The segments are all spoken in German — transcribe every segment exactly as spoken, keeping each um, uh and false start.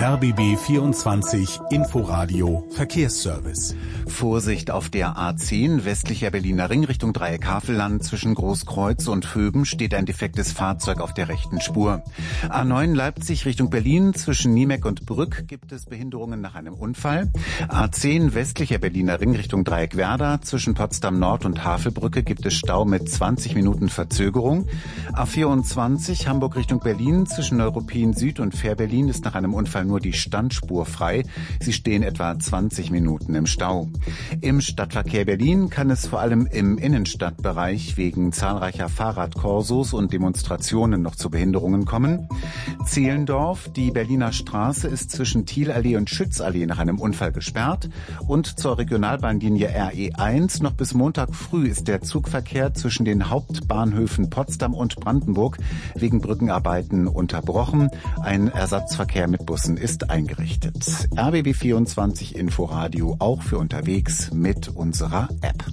R B B vierundzwanzig Inforadio Verkehrsservice. Vorsicht auf der A zehn, westlicher Berliner Ring Richtung Dreieck Havelland. Zwischen Großkreuz und Vöben steht ein defektes Fahrzeug auf der rechten Spur. A neun Leipzig Richtung Berlin, zwischen Niemeck und Brück gibt es Behinderungen nach einem Unfall. A zehn, westlicher Berliner Ring Richtung Dreieck Werder. Zwischen Potsdam Nord und Havelbrücke gibt es Stau mit zwanzig Minuten Verzögerung. A vierundzwanzig, Hamburg Richtung Berlin. Zwischen Neuruppin Süd und Fähr-Berlin ist nach einem Unfall nur die Standspur frei. Sie stehen etwa zwanzig Minuten im Stau. Im Stadtverkehr Berlin kann es vor allem im Innenstadtbereich wegen zahlreicher Fahrradkorsos und Demonstrationen noch zu Behinderungen kommen. Zehlendorf, die Berliner Straße ist zwischen Thielallee und Schützallee nach einem Unfall gesperrt. Und zur Regionalbahnlinie R E eins noch bis Montag früh ist der Zugverkehr zwischen den Hauptbahnhöfen Potsdam und Brandenburg wegen Brückenarbeiten unterbrochen. Ein Ersatzverkehr mit Bussen ist eingerichtet. R B B vierundzwanzig Inforadio auch für unterwegs mit unserer App.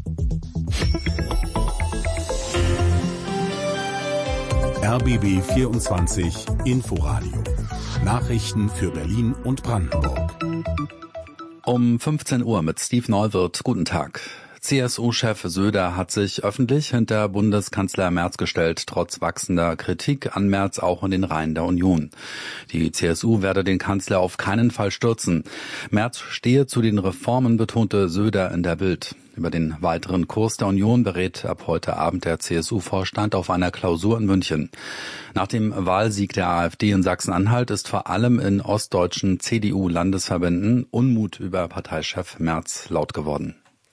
R B B vierundzwanzig Inforadio. Nachrichten für Berlin und Brandenburg. Um fünfzehn Uhr mit Steve Neuwirth. Guten Tag. C S U-Chef Söder hat sich öffentlich hinter Bundeskanzler Merz gestellt, trotz wachsender Kritik an Merz auch in den Reihen der Union. Die C S U werde den Kanzler auf keinen Fall stürzen. Merz stehe zu den Reformen, betonte Söder in der Bild. Über den weiteren Kurs der Union berät ab heute Abend der C S U-Vorstand auf einer Klausur in München. Nach dem Wahlsieg der AfD in Sachsen-Anhalt ist vor allem in ostdeutschen C D U-Landesverbänden Unmut über Parteichef Merz laut geworden.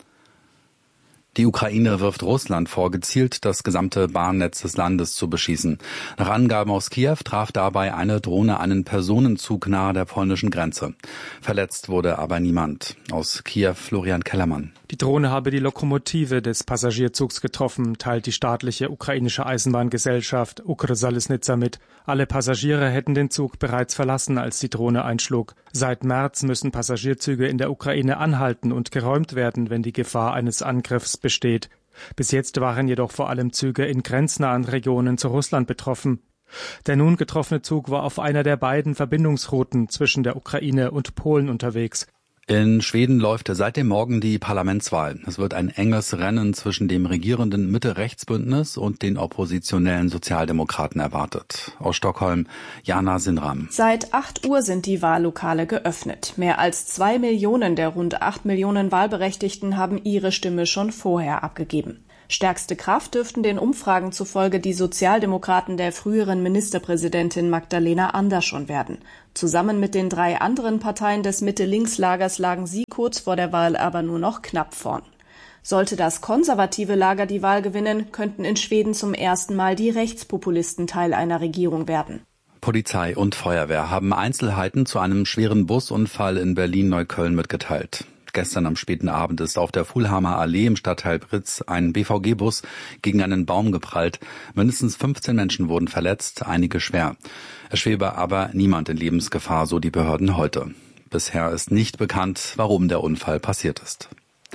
Die Ukraine wirft Russland vor, gezielt das gesamte Bahnnetz des Landes zu beschießen. Nach Angaben aus Kiew traf dabei eine Drohne einen Personenzug nahe der polnischen Grenze. Verletzt wurde aber niemand. Aus Kiew Florian Kellermann. Die Drohne habe die Lokomotive des Passagierzugs getroffen, teilt die staatliche ukrainische Eisenbahngesellschaft Ukrsalisnitsa mit. Alle Passagiere hätten den Zug bereits verlassen, als die Drohne einschlug. Seit März müssen Passagierzüge in der Ukraine anhalten und geräumt werden, wenn die Gefahr eines Angriffs besteht. Bis jetzt waren jedoch vor allem Züge in grenznahen Regionen zu Russland betroffen. Der nun getroffene Zug war auf einer der beiden Verbindungsrouten zwischen der Ukraine und Polen unterwegs. In Schweden läuft seit dem Morgen die Parlamentswahl. Es wird ein enges Rennen zwischen dem regierenden Mitte-Rechts-Bündnis und den oppositionellen Sozialdemokraten erwartet. Aus Stockholm, Jana Sinram. Seit acht Uhr sind die Wahllokale geöffnet. Mehr als zwei Millionen der rund acht Millionen Wahlberechtigten haben ihre Stimme schon vorher abgegeben. Stärkste Kraft dürften den Umfragen zufolge die Sozialdemokraten der früheren Ministerpräsidentin Magdalena Andersson werden. Zusammen mit den drei anderen Parteien des Mitte-Links-Lagers lagen sie kurz vor der Wahl aber nur noch knapp vorn. Sollte das konservative Lager die Wahl gewinnen, könnten in Schweden zum ersten Mal die Rechtspopulisten Teil einer Regierung werden. Polizei und Feuerwehr haben Einzelheiten zu einem schweren Busunfall in Berlin-Neukölln mitgeteilt. Gestern am späten Abend ist auf der Fulhammer Allee im Stadtteil Britz ein B V G-Bus gegen einen Baum geprallt. Mindestens fünfzehn Menschen wurden verletzt, einige schwer. Es schwebe aber niemand in Lebensgefahr, so die Behörden heute. Bisher ist nicht bekannt, warum der Unfall passiert ist.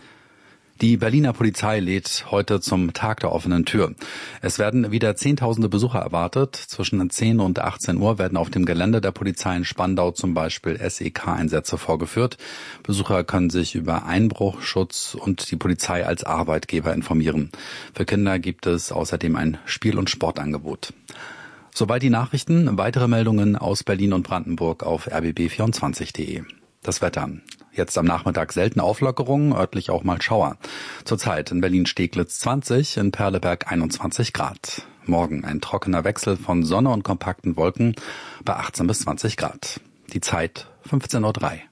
Die Berliner Polizei lädt heute zum Tag der offenen Tür. Es werden wieder Zehntausende Besucher erwartet. Zwischen zehn und achtzehn Uhr werden auf dem Gelände der Polizei in Spandau zum Beispiel S E K-Einsätze vorgeführt. Besucher können sich über Einbruch, Schutz und die Polizei als Arbeitgeber informieren. Für Kinder gibt es außerdem ein Spiel- und Sportangebot. Soweit die Nachrichten. Weitere Meldungen aus Berlin und Brandenburg auf r b b vierundzwanzig punkt de. Das Wetter. Jetzt am Nachmittag selten Auflockerungen, örtlich auch mal Schauer. Zurzeit in Berlin-Steglitz zwanzig, in Perleberg einundzwanzig Grad. Morgen ein trockener Wechsel von Sonne und kompakten Wolken bei achtzehn bis zwanzig Grad. Die Zeit fünfzehn Uhr drei.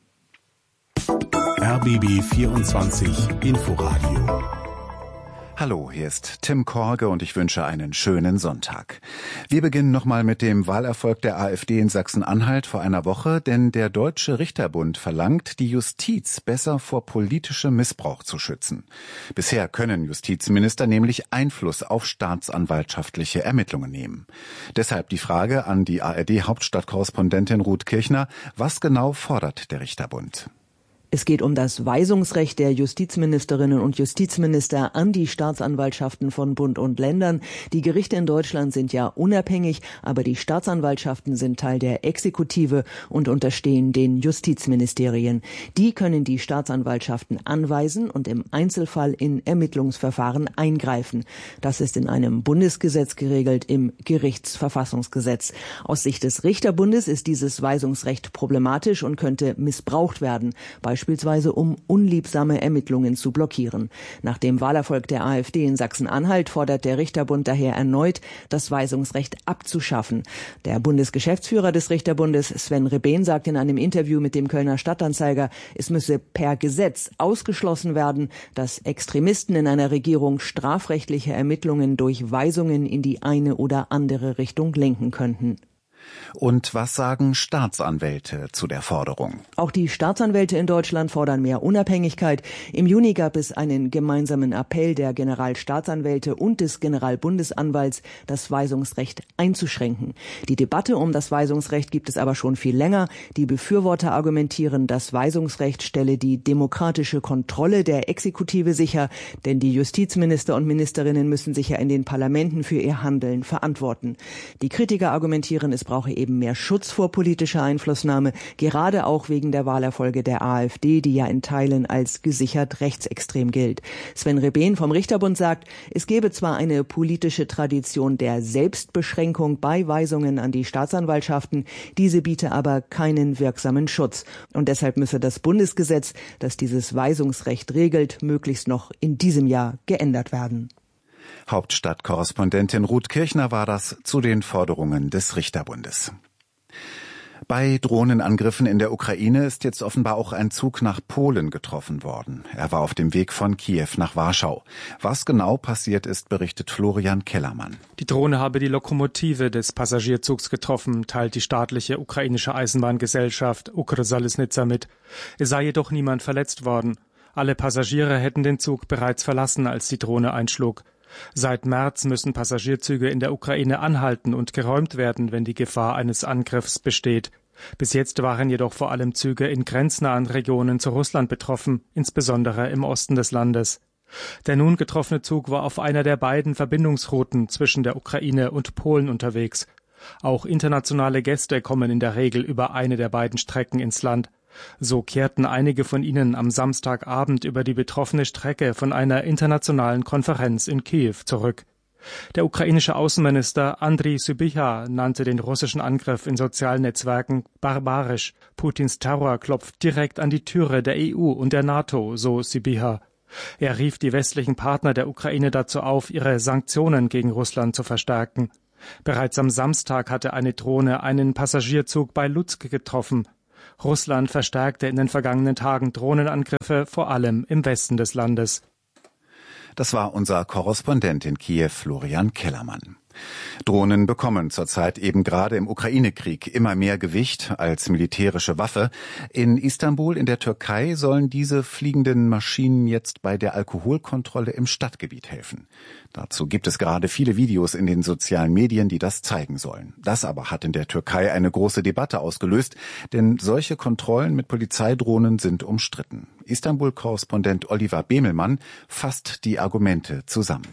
R B B vierundzwanzig Inforadio. Hallo, hier ist Tim Korge und ich wünsche einen schönen Sonntag. Wir beginnen nochmal mit dem Wahlerfolg der AfD in Sachsen-Anhalt vor einer Woche, denn der Deutsche Richterbund verlangt, die Justiz besser vor politischem Missbrauch zu schützen. Bisher können Justizminister nämlich Einfluss auf staatsanwaltschaftliche Ermittlungen nehmen. Deshalb die Frage an die A R D-Hauptstadtkorrespondentin Ruth Kirchner: Was genau fordert der Richterbund? Es geht um das Weisungsrecht der Justizministerinnen und Justizminister an die Staatsanwaltschaften von Bund und Ländern. Die Gerichte in Deutschland sind ja unabhängig, aber die Staatsanwaltschaften sind Teil der Exekutive und unterstehen den Justizministerien. Die können die Staatsanwaltschaften anweisen und im Einzelfall in Ermittlungsverfahren eingreifen. Das ist in einem Bundesgesetz geregelt, im Gerichtsverfassungsgesetz. Aus Sicht des Richterbundes ist dieses Weisungsrecht problematisch und könnte missbraucht werden, beispielsweise um unliebsame Ermittlungen zu blockieren. Nach dem Wahlerfolg der AfD in Sachsen-Anhalt fordert der Richterbund daher erneut, das Weisungsrecht abzuschaffen. Der Bundesgeschäftsführer des Richterbundes, Sven Rebehn, sagt in einem Interview mit dem Kölner Stadtanzeiger, es müsse per Gesetz ausgeschlossen werden, dass Extremisten in einer Regierung strafrechtliche Ermittlungen durch Weisungen in die eine oder andere Richtung lenken könnten. Und was sagen Staatsanwälte zu der Forderung? Auch die Staatsanwälte in Deutschland fordern mehr Unabhängigkeit. Im Juni gab es einen gemeinsamen Appell der Generalstaatsanwälte und des Generalbundesanwalts, das Weisungsrecht einzuschränken. Die Debatte um das Weisungsrecht gibt es aber schon viel länger. Die Befürworter argumentieren, das Weisungsrecht stelle die demokratische Kontrolle der Exekutive sicher, denn die Justizminister und Ministerinnen müssen sich ja in den Parlamenten für ihr Handeln verantworten. Die Kritiker argumentieren, es brauche eben mehr Schutz vor politischer Einflussnahme, gerade auch wegen der Wahlerfolge der AfD, die ja in Teilen als gesichert rechtsextrem gilt. Sven Rebehn vom Richterbund sagt, es gebe zwar eine politische Tradition der Selbstbeschränkung bei Weisungen an die Staatsanwaltschaften, diese biete aber keinen wirksamen Schutz. Und deshalb müsse das Bundesgesetz, das dieses Weisungsrecht regelt, möglichst noch in diesem Jahr geändert werden. Hauptstadtkorrespondentin Ruth Kirchner war das zu den Forderungen des Richterbundes. Bei Drohnenangriffen in der Ukraine ist jetzt offenbar auch ein Zug nach Polen getroffen worden. Er war auf dem Weg von Kiew nach Warschau. Was genau passiert ist, berichtet Florian Kellermann. Die Drohne habe die Lokomotive des Passagierzugs getroffen, teilt die staatliche ukrainische Eisenbahngesellschaft Ukrsalisnitsa mit. Es sei jedoch niemand verletzt worden. Alle Passagiere hätten den Zug bereits verlassen, als die Drohne einschlug. Seit März müssen Passagierzüge in der Ukraine anhalten und geräumt werden, wenn die Gefahr eines Angriffs besteht. Bis jetzt waren jedoch vor allem Züge in grenznahen Regionen zu Russland betroffen, insbesondere im Osten des Landes. Der nun getroffene Zug war auf einer der beiden Verbindungsrouten zwischen der Ukraine und Polen unterwegs. Auch internationale Gäste kommen in der Regel über eine der beiden Strecken ins Land. So kehrten einige von ihnen am Samstagabend über die betroffene Strecke von einer internationalen Konferenz in Kiew zurück. Der ukrainische Außenminister Andriy Sybiha nannte den russischen Angriff in sozialen Netzwerken barbarisch. Putins Terror klopft direkt an die Türe der E U und der NATO, so Sybiha. Er rief die westlichen Partner der Ukraine dazu auf, ihre Sanktionen gegen Russland zu verstärken. Bereits am Samstag hatte eine Drohne einen Passagierzug bei Lutsk getroffen. Russland verstärkte in den vergangenen Tagen Drohnenangriffe, vor allem im Westen des Landes. Das war unser Korrespondent in Kiew, Florian Kellermann. Drohnen bekommen zurzeit eben gerade im Ukraine-Krieg immer mehr Gewicht als militärische Waffe. In Istanbul in der Türkei sollen diese fliegenden Maschinen jetzt bei der Alkoholkontrolle im Stadtgebiet helfen. Dazu gibt es gerade viele Videos in den sozialen Medien, die das zeigen sollen. Das aber hat in der Türkei eine große Debatte ausgelöst, denn solche Kontrollen mit Polizeidrohnen sind umstritten. Istanbul-Korrespondent Oliver Bemelmann fasst die Argumente zusammen.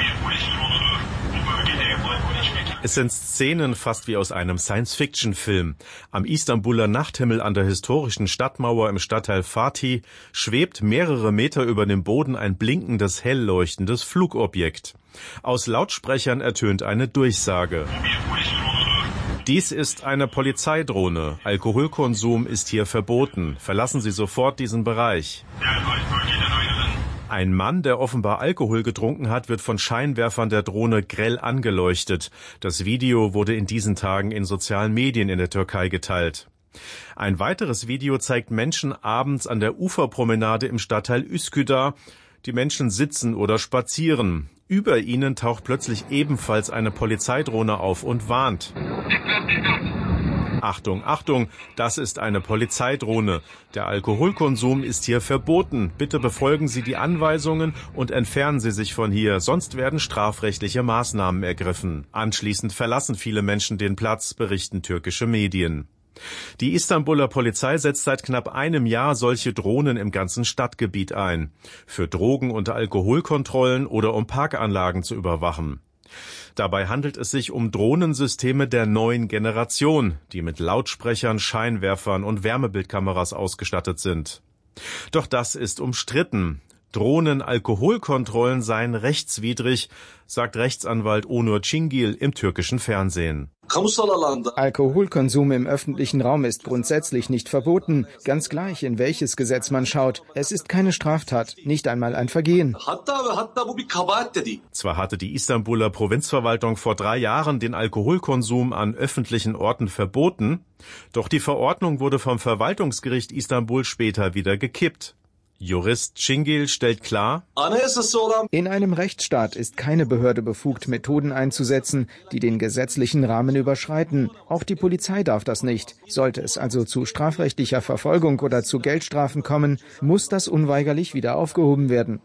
Es sind Szenen fast wie aus einem Science-Fiction-Film. Am Istanbuler Nachthimmel an der historischen Stadtmauer im Stadtteil Fatih schwebt mehrere Meter über dem Boden ein blinkendes, hell leuchtendes Flugobjekt. Aus Lautsprechern ertönt eine Durchsage. Dies ist eine Polizeidrohne. Alkoholkonsum ist hier verboten. Verlassen Sie sofort diesen Bereich. Ein Mann, der offenbar Alkohol getrunken hat, wird von Scheinwerfern der Drohne grell angeleuchtet. Das Video wurde in diesen Tagen in sozialen Medien in der Türkei geteilt. Ein weiteres Video zeigt Menschen abends an der Uferpromenade im Stadtteil Üsküdar. Die Menschen sitzen oder spazieren. Über ihnen taucht plötzlich ebenfalls eine Polizeidrohne auf und warnt. Achtung, Achtung, das ist eine Polizeidrohne. Der Alkoholkonsum ist hier verboten. Bitte befolgen Sie die Anweisungen und entfernen Sie sich von hier, sonst werden strafrechtliche Maßnahmen ergriffen. Anschließend verlassen viele Menschen den Platz, berichten türkische Medien. Die Istanbuler Polizei setzt seit knapp einem Jahr solche Drohnen im ganzen Stadtgebiet ein. Für Drogen- und Alkoholkontrollen oder um Parkanlagen zu überwachen. Dabei handelt es sich um Drohnensysteme der neuen Generation, die mit Lautsprechern, Scheinwerfern und Wärmebildkameras ausgestattet sind. Doch das ist umstritten. Drohnen-Alkoholkontrollen seien rechtswidrig, sagt Rechtsanwalt Onur Cingil im türkischen Fernsehen. Alkoholkonsum im öffentlichen Raum ist grundsätzlich nicht verboten, ganz gleich, in welches Gesetz man schaut. Es ist keine Straftat, nicht einmal ein Vergehen. Zwar hatte die Istanbuler Provinzverwaltung vor drei Jahren den Alkoholkonsum an öffentlichen Orten verboten, doch die Verordnung wurde vom Verwaltungsgericht Istanbul später wieder gekippt. Jurist Cingil stellt klar: In einem Rechtsstaat ist keine Behörde befugt, Methoden einzusetzen, die den gesetzlichen Rahmen überschreiten. Auch die Polizei darf das nicht. Sollte es also zu strafrechtlicher Verfolgung oder zu Geldstrafen kommen, muss das unweigerlich wieder aufgehoben werden.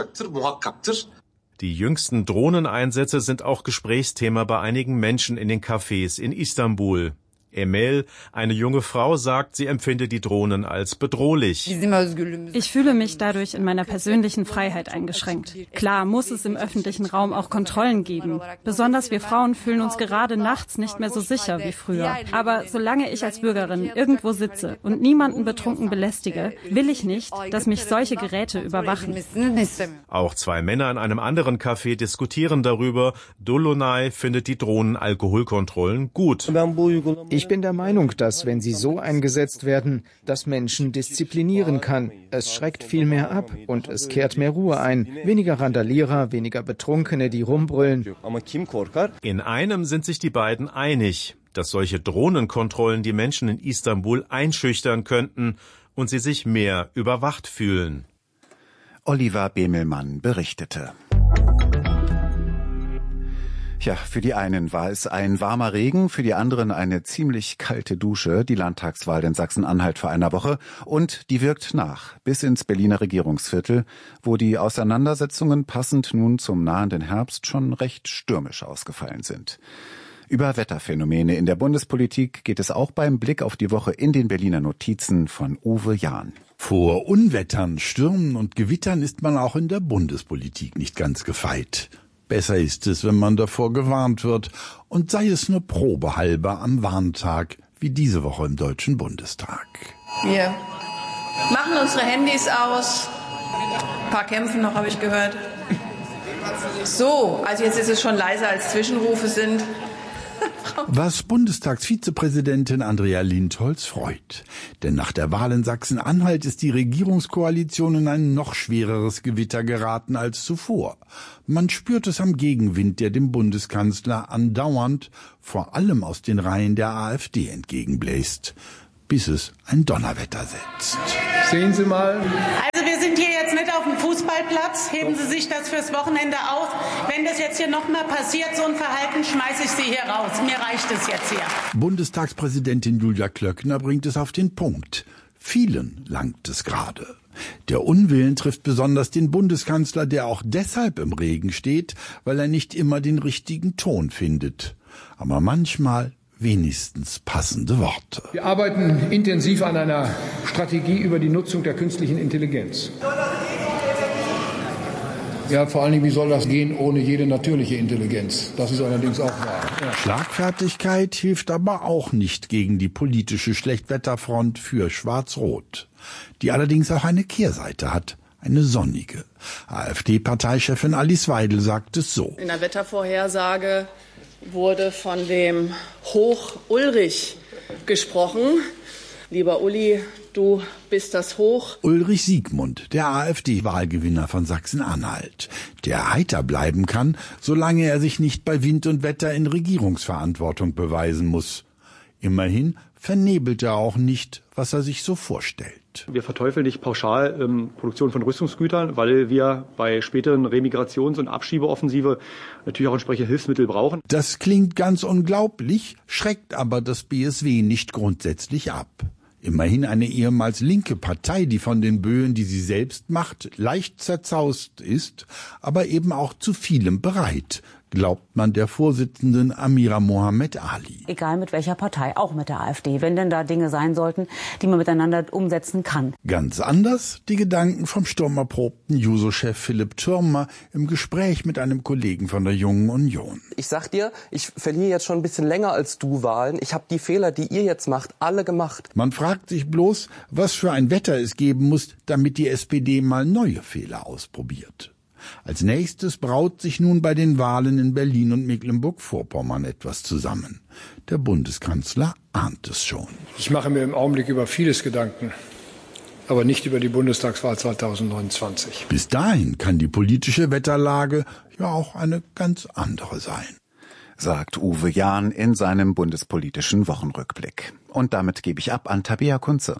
Die jüngsten Drohneneinsätze sind auch Gesprächsthema bei einigen Menschen in den Cafés in Istanbul. Emel, eine junge Frau, sagt, sie empfinde die Drohnen als bedrohlich. Ich fühle mich dadurch in meiner persönlichen Freiheit eingeschränkt. Klar muss es im öffentlichen Raum auch Kontrollen geben. Besonders wir Frauen fühlen uns gerade nachts nicht mehr so sicher wie früher. Aber solange ich als Bürgerin irgendwo sitze und niemanden betrunken belästige, will ich nicht, dass mich solche Geräte überwachen. Auch zwei Männer in einem anderen Café diskutieren darüber. Dolunay findet die Drohnen-Alkoholkontrollen gut. Ich bin der Meinung, dass, wenn sie so eingesetzt werden, das Menschen disziplinieren kann. Es schreckt viel mehr ab und es kehrt mehr Ruhe ein. Weniger Randalierer, weniger Betrunkene, die rumbrüllen. In einem sind sich die beiden einig, dass solche Drohnenkontrollen die Menschen in Istanbul einschüchtern könnten und sie sich mehr überwacht fühlen. Oliver Bemelmann berichtete. Ja, für die einen war es ein warmer Regen, für die anderen eine ziemlich kalte Dusche, die Landtagswahl in Sachsen-Anhalt vor einer Woche. Und die wirkt nach, bis ins Berliner Regierungsviertel, wo die Auseinandersetzungen passend nun zum nahenden Herbst schon recht stürmisch ausgefallen sind. Über Wetterphänomene in der Bundespolitik geht es auch beim Blick auf die Woche in den Berliner Notizen von Uwe Jahn. Vor Unwettern, Stürmen und Gewittern ist man auch in der Bundespolitik nicht ganz gefeit. Besser ist es, wenn man davor gewarnt wird, und sei es nur probehalber am Warntag, wie diese Woche im Deutschen Bundestag. Wir machen unsere Handys aus. Ein paar kämpfen noch, habe ich gehört. So, also jetzt ist es schon leiser, als Zwischenrufe sind. Was Bundestagsvizepräsidentin Andrea Lindholz freut. Denn nach der Wahl in Sachsen-Anhalt ist die Regierungskoalition in ein noch schwereres Gewitter geraten als zuvor. Man spürt es am Gegenwind, der dem Bundeskanzler andauernd, vor allem aus den Reihen der AfD, entgegenbläst, bis es ein Donnerwetter setzt. Sehen Sie mal. Also wir sind hier jetzt nicht auf dem Fußballplatz. Heben Sie sich das fürs Wochenende auf. Wenn das jetzt hier nochmal passiert, so ein Verhalten, schmeiße ich Sie hier raus. Mir reicht es jetzt hier. Bundestagspräsidentin Julia Klöckner bringt es auf den Punkt. Vielen langt es gerade. Der Unwillen trifft besonders den Bundeskanzler, der auch deshalb im Regen steht, weil er nicht immer den richtigen Ton findet. Aber manchmal wenigstens passende Worte. Wir arbeiten intensiv an einer Strategie über die Nutzung der künstlichen Intelligenz. Ja, vor allen Dingen, wie soll das gehen ohne jede natürliche Intelligenz? Das ist allerdings auch wahr. Ja. Schlagfertigkeit hilft aber auch nicht gegen die politische Schlechtwetterfront für Schwarz-Rot, die allerdings auch eine Kehrseite hat. Eine sonnige. AfD-Parteichefin Alice Weidel sagt es so. In der Wettervorhersage wurde von dem Hoch Ulrich gesprochen. Lieber Uli, du bist das Hoch. Ulrich Siegmund, der AfD-Wahlgewinner von Sachsen-Anhalt, der heiter bleiben kann, solange er sich nicht bei Wind und Wetter in Regierungsverantwortung beweisen muss. Immerhin vernebelt er auch nicht, was er sich so vorstellt. Wir verteufeln nicht pauschal ähm, Produktion von Rüstungsgütern, weil wir bei späteren Remigrations- und Abschiebeoffensive natürlich auch entsprechende Hilfsmittel brauchen. Das klingt ganz unglaublich, schreckt aber das B S W nicht grundsätzlich ab. Immerhin eine ehemals linke Partei, die von den Böen, die sie selbst macht, leicht zerzaust ist, aber eben auch zu vielem bereit. glaubt man der Vorsitzenden Amira Mohamed Ali. Egal mit welcher Partei, auch mit der AfD, wenn denn da Dinge sein sollten, die man miteinander umsetzen kann. Ganz anders die Gedanken vom sturmerprobten Juso-Chef Philipp Türmer im Gespräch mit einem Kollegen von der Jungen Union. Ich sag dir, ich verliere jetzt schon ein bisschen länger als du Wahlen. Ich habe die Fehler, die ihr jetzt macht, alle gemacht. Man fragt sich bloß, was für ein Wetter es geben muss, damit die S P D mal neue Fehler ausprobiert. Als nächstes braut sich nun bei den Wahlen in Berlin und Mecklenburg-Vorpommern etwas zusammen. Der Bundeskanzler ahnt es schon. Ich mache mir im Augenblick über vieles Gedanken, aber nicht über die Bundestagswahl zweitausendneunundzwanzig. Bis dahin kann die politische Wetterlage ja auch eine ganz andere sein, sagt Uwe Jahn in seinem bundespolitischen Wochenrückblick. Und damit gebe ich ab an Tabea Kunze.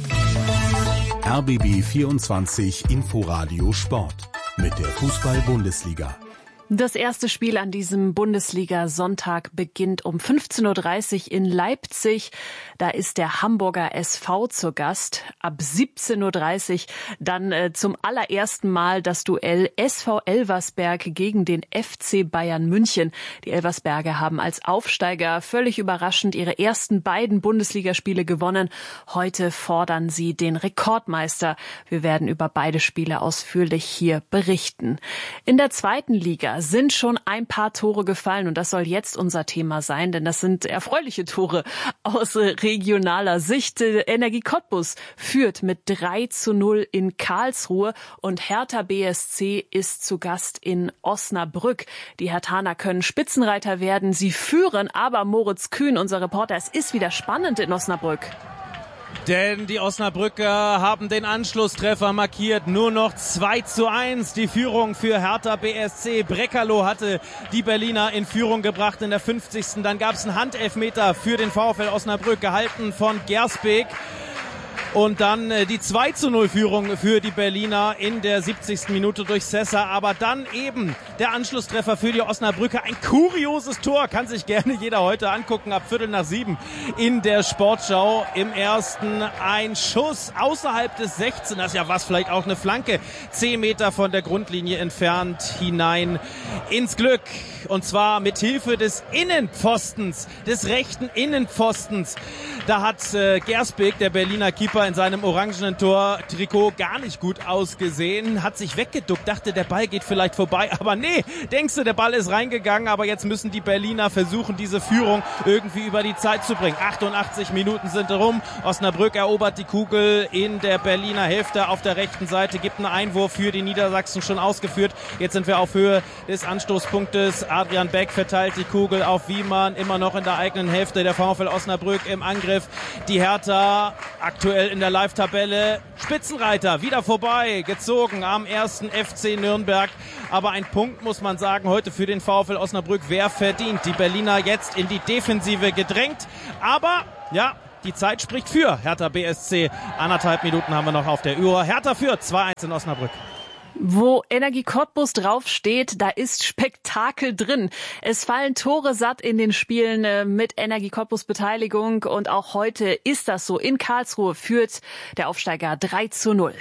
R B B vierundzwanzig Inforadio Sport mit der Fußball-Bundesliga. Das erste Spiel an diesem Bundesliga-Sonntag beginnt um fünfzehn Uhr dreißig in Leipzig. Da ist der Hamburger S V zu Gast. Ab siebzehn Uhr dreißig dann äh, zum allerersten Mal das Duell S V Elversberg gegen den F C Bayern München. Die Elversberger haben als Aufsteiger völlig überraschend ihre ersten beiden Bundesligaspiele gewonnen. Heute fordern sie den Rekordmeister. Wir werden über beide Spiele ausführlich hier berichten. In der zweiten Liga sind schon ein paar Tore gefallen und das soll jetzt unser Thema sein, denn das sind erfreuliche Tore aus regionaler Sicht. Energie Cottbus führt mit drei zu null in Karlsruhe und Hertha B S C ist zu Gast in Osnabrück. Die Herthaner können Spitzenreiter werden, sie führen, aber Moritz Kühn, unser Reporter, es ist wieder spannend in Osnabrück. Denn die Osnabrücker haben den Anschlusstreffer markiert. Nur noch zwei zu eins. Die Führung für Hertha B S C. Breckerloh hatte die Berliner in Führung gebracht in der fünfzigsten Dann gab es einen Handelfmeter für den VfL Osnabrück, gehalten von Gersbeek. Und dann die zwei zu null Führung für die Berliner in der siebzigsten Minute durch Sessa. Aber dann eben der Anschlusstreffer für die Osnabrücker. Ein kurioses Tor, kann sich gerne jeder heute angucken. Ab Viertel nach sieben in der Sportschau. Im ersten ein Schuss außerhalb des sechzehners. Ja, was vielleicht auch eine Flanke. Zehn Meter von der Grundlinie entfernt hinein ins Glück. Und zwar mit Hilfe des Innenpfostens, des rechten Innenpfostens. Da hat äh, Gersbeek, der Berliner Keeper, in seinem orangenen Tor-Trikot gar nicht gut ausgesehen, hat sich weggeduckt, dachte, der Ball geht vielleicht vorbei, aber nee, denkst du, der Ball ist reingegangen, aber jetzt müssen die Berliner versuchen, diese Führung irgendwie über die Zeit zu bringen. achtundachtzig Minuten sind rum, Osnabrück erobert die Kugel in der Berliner Hälfte auf der rechten Seite, gibt einen Einwurf für die Niedersachsen schon ausgeführt. Jetzt sind wir auf Höhe des Anstoßpunktes. Adrian Beck verteilt die Kugel auf Wiemann, immer noch in der eigenen Hälfte, der VfL Osnabrück im Angriff. Die Hertha aktuell in der Live-Tabelle Spitzenreiter, wieder vorbei, gezogen am ersten F C Nürnberg. Aber ein Punkt, muss man sagen, heute für den VfL Osnabrück wäre verdient. Die Berliner jetzt in die Defensive gedrängt. Aber, ja, die Zeit spricht für Hertha B S C. Anderthalb Minuten haben wir noch auf der Uhr. Hertha führt zwei eins in Osnabrück. Wo Energie Cottbus draufsteht, da ist Spektakel drin. Es fallen Tore satt in den Spielen mit Energie Cottbus Beteiligung und auch heute ist das so. In Karlsruhe führt der Aufsteiger drei zu null.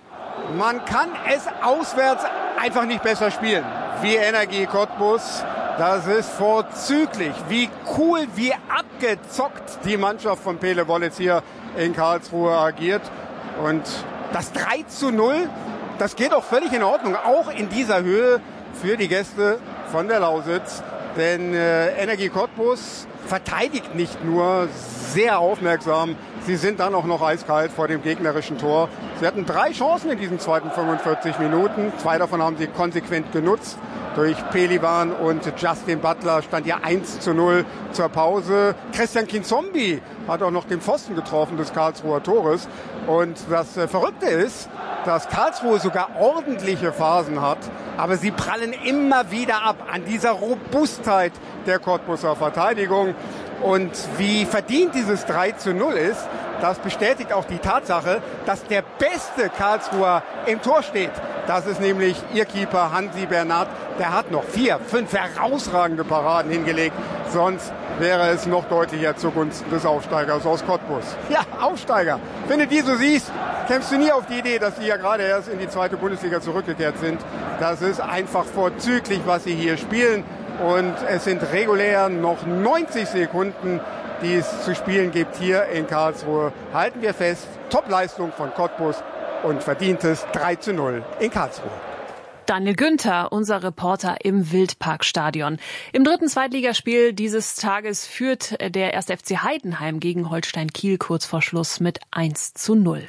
Man kann es auswärts einfach nicht besser spielen wie Energie Cottbus. Das ist vorzüglich. Wie cool, wie abgezockt die Mannschaft von Pele Wollitz hier in Karlsruhe agiert. Und das drei zu null, das geht auch völlig in Ordnung, auch in dieser Höhe für die Gäste von der Lausitz. Denn äh, Energie Cottbus verteidigt nicht nur sehr aufmerksam, sie sind dann auch noch eiskalt vor dem gegnerischen Tor. Sie hatten drei Chancen in diesen zweiten fünfundvierzig Minuten. Zwei davon haben sie konsequent genutzt. Durch Pelivan und Justin Butler stand ja eins zu null zur Pause. Christian Kinzombie hat auch noch den Pfosten getroffen des Karlsruher Tores. Und das äh, Verrückte ist, dass Karlsruhe sogar ordentliche Phasen hat, aber sie prallen immer wieder ab an dieser Robustheit der Cottbuser Verteidigung. Und wie verdient dieses drei zu null ist, das bestätigt auch die Tatsache, dass der beste Karlsruher im Tor steht. Das ist nämlich ihr Keeper Hansi Bernat. Der hat noch vier, fünf herausragende Paraden hingelegt. Sonst wäre es noch deutlicher zugunsten des Aufsteigers aus Cottbus. Ja, Aufsteiger. Wenn du die so siehst, kämpfst du nie auf die Idee, dass die ja gerade erst in die zweite Bundesliga zurückgekehrt sind. Das ist einfach vorzüglich, was sie hier spielen. und es sind regulär noch neunzig Sekunden, die es zu spielen gibt hier in Karlsruhe. Halten wir fest, Topleistung von Cottbus und verdientes drei zu null in Karlsruhe. Daniel Günther, unser Reporter im Wildparkstadion. Im dritten Zweitligaspiel dieses Tages führt der erste F C Heidenheim gegen Holstein Kiel kurz vor Schluss mit eins zu null.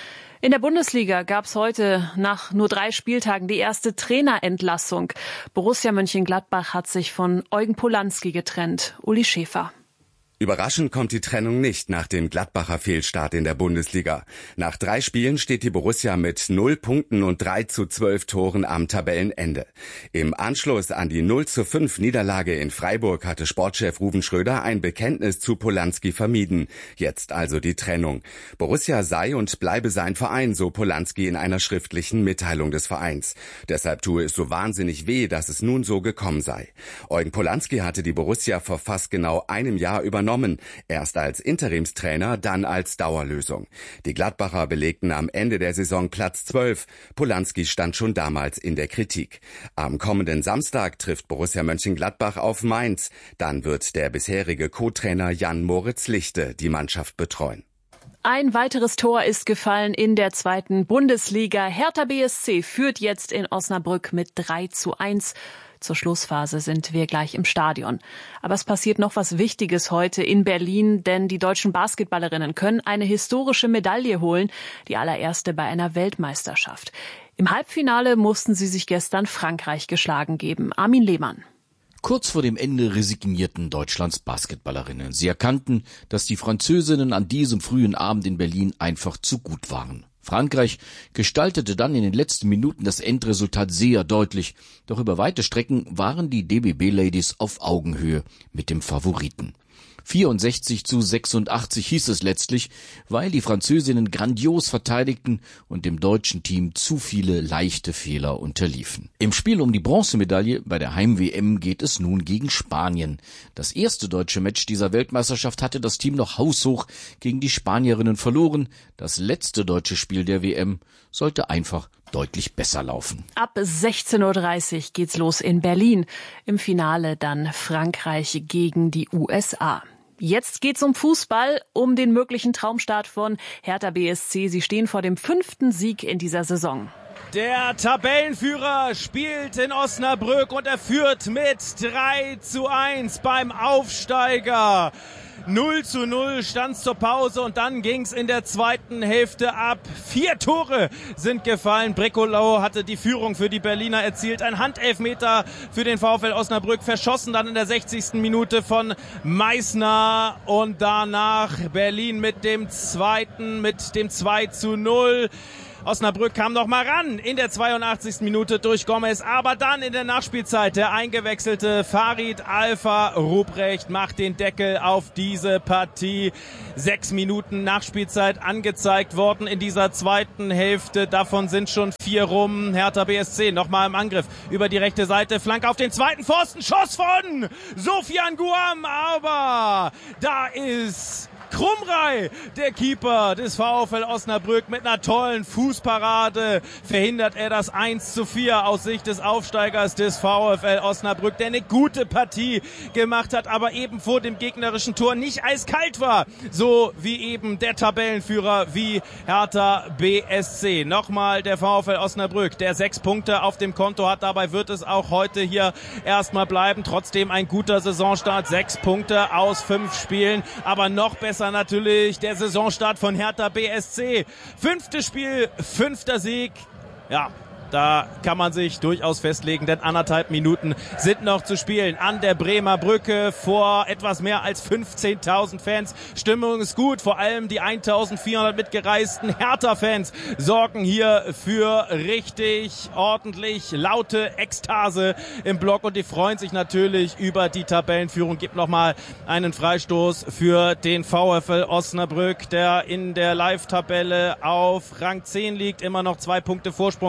In der Bundesliga gab es heute nach nur drei Spieltagen die erste Trainerentlassung. Borussia Mönchengladbach hat sich von Eugen Polanski getrennt. Uli Schäfer. Überraschend kommt die Trennung nicht nach dem Gladbacher Fehlstart in der Bundesliga. Nach drei Spielen steht die Borussia mit null Punkten und drei zu zwölf Toren am Tabellenende. Im Anschluss an die null zu fünf Niederlage in Freiburg hatte Sportchef Ruven Schröder ein Bekenntnis zu Polanski vermieden. Jetzt also die Trennung. Borussia sei und bleibe sein Verein, so Polanski in einer schriftlichen Mitteilung des Vereins. Deshalb tue es so wahnsinnig weh, dass es nun so gekommen sei. Eugen Polanski hatte die Borussia vor fast genau einem Jahr übernommen. Erst als Interimstrainer, dann als Dauerlösung. Die Gladbacher belegten am Ende der Saison Platz zwölf. Polanski stand schon damals in der Kritik. Am kommenden Samstag trifft Borussia Mönchengladbach auf Mainz. Dann wird der bisherige Co-Trainer Jan-Moritz Lichte die Mannschaft betreuen. Ein weiteres Tor ist gefallen in der zweiten Bundesliga. Hertha B S C führt jetzt in Osnabrück mit drei zu eins. Zur Schlussphase sind wir gleich im Stadion. Aber es passiert noch was Wichtiges heute in Berlin, denn die deutschen Basketballerinnen können eine historische Medaille holen, die allererste bei einer Weltmeisterschaft. Im Halbfinale mussten sie sich gestern Frankreich geschlagen geben. Armin Lehmann. Kurz vor dem Ende resignierten Deutschlands Basketballerinnen. Sie erkannten, dass die Französinnen an diesem frühen Abend in Berlin einfach zu gut waren. Frankreich gestaltete dann in den letzten Minuten das Endresultat sehr deutlich. Doch über weite Strecken waren die D B B-Ladies auf Augenhöhe mit dem Favoriten. vierundsechzig zu sechsundachtzig hieß es letztlich, weil die Französinnen grandios verteidigten und dem deutschen Team zu viele leichte Fehler unterliefen. Im Spiel um die Bronzemedaille bei der Heim-W M geht es nun gegen Spanien. Das erste deutsche Match dieser Weltmeisterschaft hatte das Team noch haushoch gegen die Spanierinnen verloren. Das letzte deutsche Spiel der W M sollte einfach deutlich besser laufen. Ab sechzehn Uhr dreißig geht's los in Berlin. Im Finale dann Frankreich gegen die U S A. Jetzt geht's um Fußball, um den möglichen Traumstart von Hertha B S C. Sie stehen vor dem fünften Sieg in dieser Saison. Der Tabellenführer spielt in Osnabrück und er führt mit drei zu eins beim Aufsteiger. null zu null stand zur Pause und dann ging's in der zweiten Hälfte ab. Vier Tore sind gefallen. Breckolau hatte die Führung für die Berliner erzielt. Ein Handelfmeter für den VfL Osnabrück verschossen dann in der sechzigsten Minute von Meissner und danach Berlin mit dem zweiten, mit dem zwei zu null. Osnabrück kam noch mal ran in der zweiundachtzigsten Minute durch Gomez, aber dann in der Nachspielzeit der eingewechselte Farid Alpha Ruprecht macht den Deckel auf diese Partie. Sechs Minuten Nachspielzeit angezeigt worden in dieser zweiten Hälfte, davon sind schon vier rum. Hertha B S C noch mal im Angriff über die rechte Seite, Flanke auf den zweiten Pfosten, Schuss von Sofian Guam, aber da ist Krumrei, der Keeper des VfL Osnabrück, mit einer tollen Fußparade verhindert er das eins zu vier aus Sicht des Aufsteigers des VfL Osnabrück, der eine gute Partie gemacht hat, aber eben vor dem gegnerischen Tor nicht eiskalt war, so wie eben der Tabellenführer wie Hertha B S C. Nochmal der VfL Osnabrück, der sechs Punkte auf dem Konto hat, dabei wird es auch heute hier erstmal bleiben. Trotzdem ein guter Saisonstart, sechs Punkte aus fünf Spielen, aber noch besser natürlich der Saisonstart von Hertha B S C. Fünftes Spiel, fünfter Sieg. Ja, da kann man sich durchaus festlegen, denn anderthalb Minuten sind noch zu spielen an der Bremer Brücke vor etwas mehr als fünfzehntausend Fans. Stimmung ist gut, vor allem die eintausendvierhundert mitgereisten Hertha-Fans sorgen hier für richtig ordentlich laute Ekstase im Block und die freuen sich natürlich über die Tabellenführung. Gibt nochmal einen Freistoß für den VfL Osnabrück, der in der Live-Tabelle auf Rang zehn liegt, immer noch zwei Punkte Vorsprung vor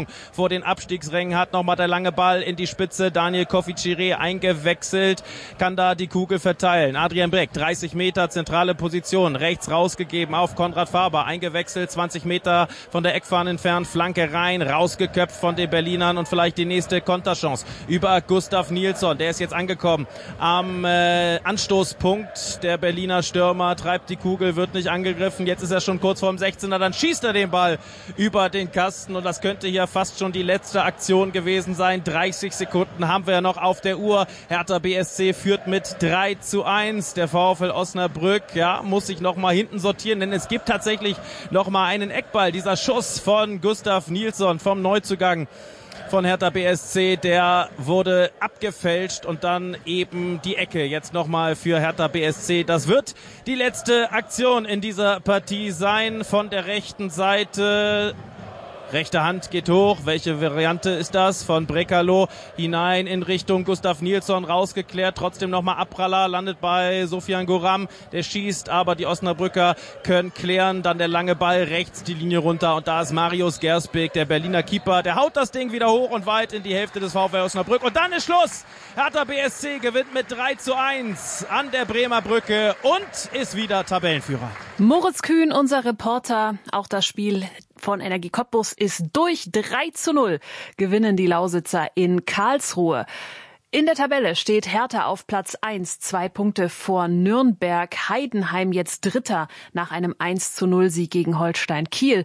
vor den Abstiegsrängen hat. Nochmal der lange Ball in die Spitze. Daniel Kofi-Chiré eingewechselt, kann da die Kugel verteilen. Adrian Breck, dreißig Meter, zentrale Position, rechts rausgegeben auf Konrad Faber, eingewechselt, zwanzig Meter von der Eckfahne entfernt, Flanke rein, rausgeköpft von den Berlinern und vielleicht die nächste Konterchance über Gustav Nilsson. Der ist jetzt angekommen am äh, Anstoßpunkt. Der Berliner Stürmer treibt die Kugel, wird nicht angegriffen. Jetzt ist er schon kurz vorm sechzehner, dann schießt er den Ball über den Kasten und das könnte hier fast schon die letzte Aktion gewesen sein. dreißig Sekunden haben wir ja noch auf der Uhr. Hertha B S C führt mit drei zu eins. Der VfL Osnabrück, ja, muss sich noch mal hinten sortieren, denn es gibt tatsächlich noch mal einen Eckball. Dieser Schuss von Gustav Nilsson vom Neuzugang von Hertha B S C, der wurde abgefälscht und dann eben die Ecke jetzt nochmal für Hertha B S C. Das wird die letzte Aktion in dieser Partie sein von der rechten Seite. Rechte Hand geht hoch. Welche Variante ist das? Von Brekalo hinein in Richtung Gustav Nilsson, rausgeklärt. Trotzdem nochmal Abpraller, landet bei Sofian Goram. Der schießt, aber die Osnabrücker können klären. Dann der lange Ball rechts die Linie runter. Und da ist Marius Gersbeek, der Berliner Keeper. Der haut das Ding wieder hoch und weit in die Hälfte des VfL Osnabrück. Und dann ist Schluss. Hertha B S C gewinnt mit drei zu eins an der Bremer Brücke und ist wieder Tabellenführer. Moritz Kühn, unser Reporter. Auch das Spiel von Energie Cottbus ist durch. drei zu null gewinnen die Lausitzer in Karlsruhe. In der Tabelle steht Hertha auf Platz eins, zwei Punkte vor Nürnberg. Heidenheim jetzt Dritter nach einem eins zu null Sieg gegen Holstein Kiel.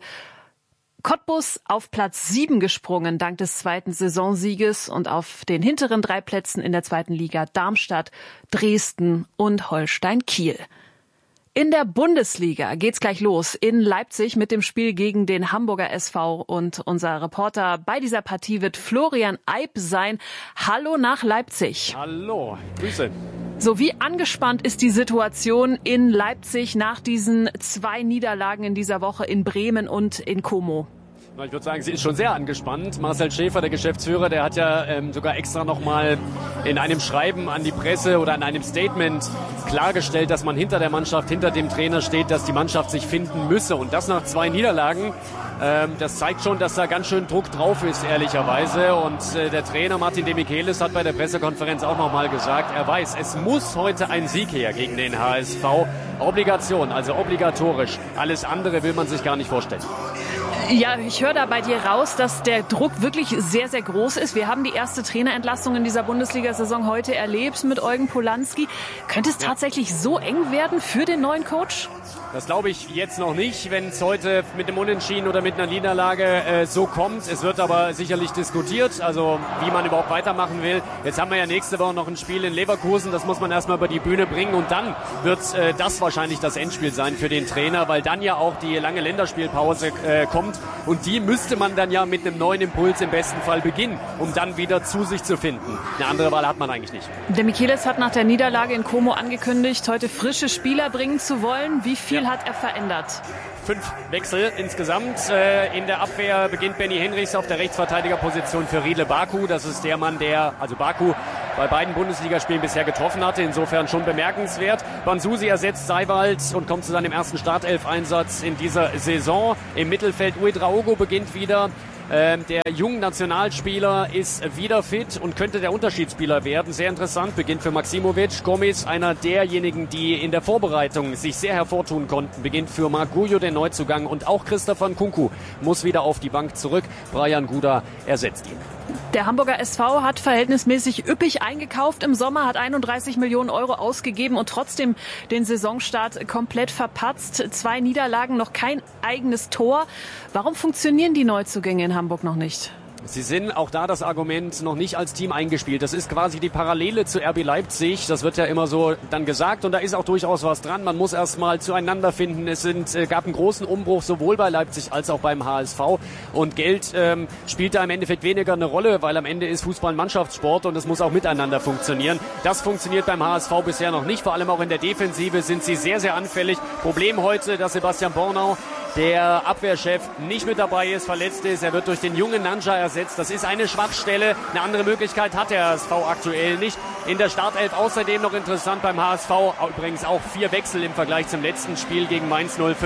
Cottbus auf Platz sieben gesprungen dank des zweiten Saisonsieges und auf den hinteren drei Plätzen in der zweiten Liga Darmstadt, Dresden und Holstein Kiel. In der Bundesliga geht's gleich los in Leipzig mit dem Spiel gegen den Hamburger S V und unser Reporter bei dieser Partie wird Florian Eib sein. Hallo nach Leipzig. Hallo, Grüße. So, wie angespannt ist die Situation in Leipzig nach diesen zwei Niederlagen in dieser Woche in Bremen und in Como? Ich würde sagen, sie ist schon sehr angespannt. Marcel Schäfer, der Geschäftsführer, der hat ja ähm, sogar extra nochmal in einem Schreiben an die Presse oder in einem Statement klargestellt, dass man hinter der Mannschaft, hinter dem Trainer steht, dass die Mannschaft sich finden müsse. Und das nach zwei Niederlagen. Ähm, das zeigt schon, dass da ganz schön Druck drauf ist, ehrlicherweise. Und äh, der Trainer Martin de Michelis hat bei der Pressekonferenz auch nochmal gesagt, er weiß, es muss heute ein Sieg her gegen den H S V. Obligation, also obligatorisch. Alles andere will man sich gar nicht vorstellen. Ja, ich höre da bei dir raus, dass der Druck wirklich sehr, sehr groß ist. Wir haben die erste Trainerentlassung in dieser Bundesliga-Saison heute erlebt mit Eugen Polanski. Könnte es tatsächlich so eng werden für den neuen Coach? Das glaube ich jetzt noch nicht, wenn es heute mit einem Unentschieden oder mit einer Niederlage äh, so kommt. Es wird aber sicherlich diskutiert, also wie man überhaupt weitermachen will. Jetzt haben wir ja nächste Woche noch ein Spiel in Leverkusen, das muss man erstmal über die Bühne bringen und dann wird äh, das wahrscheinlich das Endspiel sein für den Trainer, weil dann ja auch die lange Länderspielpause äh, kommt und die müsste man dann ja mit einem neuen Impuls im besten Fall beginnen, um dann wieder zu sich zu finden. Eine andere Wahl hat man eigentlich nicht. Der Michelis hat nach der Niederlage in Como angekündigt, heute frische Spieler bringen zu wollen. Wie viel ja. hat er verändert? Fünf Wechsel insgesamt. In der Abwehr beginnt Benny Henrichs auf der Rechtsverteidigerposition für Riedle Baku. Das ist der Mann, der, also Baku, bei beiden Bundesligaspielen bisher getroffen hatte. Insofern schon bemerkenswert. Bansusi ersetzt Seiwald und kommt zu seinem ersten Startelf-Einsatz in dieser Saison. Im Mittelfeld Uedraogo beginnt wieder. Ähm, der junge Nationalspieler ist wieder fit und könnte der Unterschiedsspieler werden. Sehr interessant, beginnt für Maximovic. Gomis, einer derjenigen, die in der Vorbereitung sich sehr hervortun konnten, beginnt für Marc Gujo, den Neuzugang. Und auch Christopher Nkunku muss wieder auf die Bank zurück. Brian Guda ersetzt ihn. Der Hamburger S V hat verhältnismäßig üppig eingekauft im Sommer, hat einunddreißig Millionen Euro ausgegeben und trotzdem den Saisonstart komplett verpatzt. Zwei Niederlagen, noch kein eigenes Tor. Warum funktionieren die Neuzugänge in Hamburg noch nicht? Sie sind auch da das Argument noch nicht als Team eingespielt. Das ist quasi die Parallele zu R B Leipzig. Das wird ja immer so dann gesagt und da ist auch durchaus was dran. Man muss erst mal zueinander finden. Es sind, äh, gab einen großen Umbruch sowohl bei Leipzig als auch beim H S V. Und Geld ähm, spielt da im Endeffekt weniger eine Rolle, weil am Ende ist Fußball ein Mannschaftssport und es muss auch miteinander funktionieren. Das funktioniert beim H S V bisher noch nicht. Vor allem auch in der Defensive sind sie sehr, sehr anfällig. Problem heute, dass Sebastian Bornau, der Abwehrchef, nicht mit dabei ist, verletzt ist. Er wird durch den jungen Nanja ersetzt. Das ist eine Schwachstelle. Eine andere Möglichkeit hat der H S V aktuell nicht. In der Startelf außerdem noch interessant beim H S V. Übrigens auch vier Wechsel im Vergleich zum letzten Spiel gegen Mainz null fünf.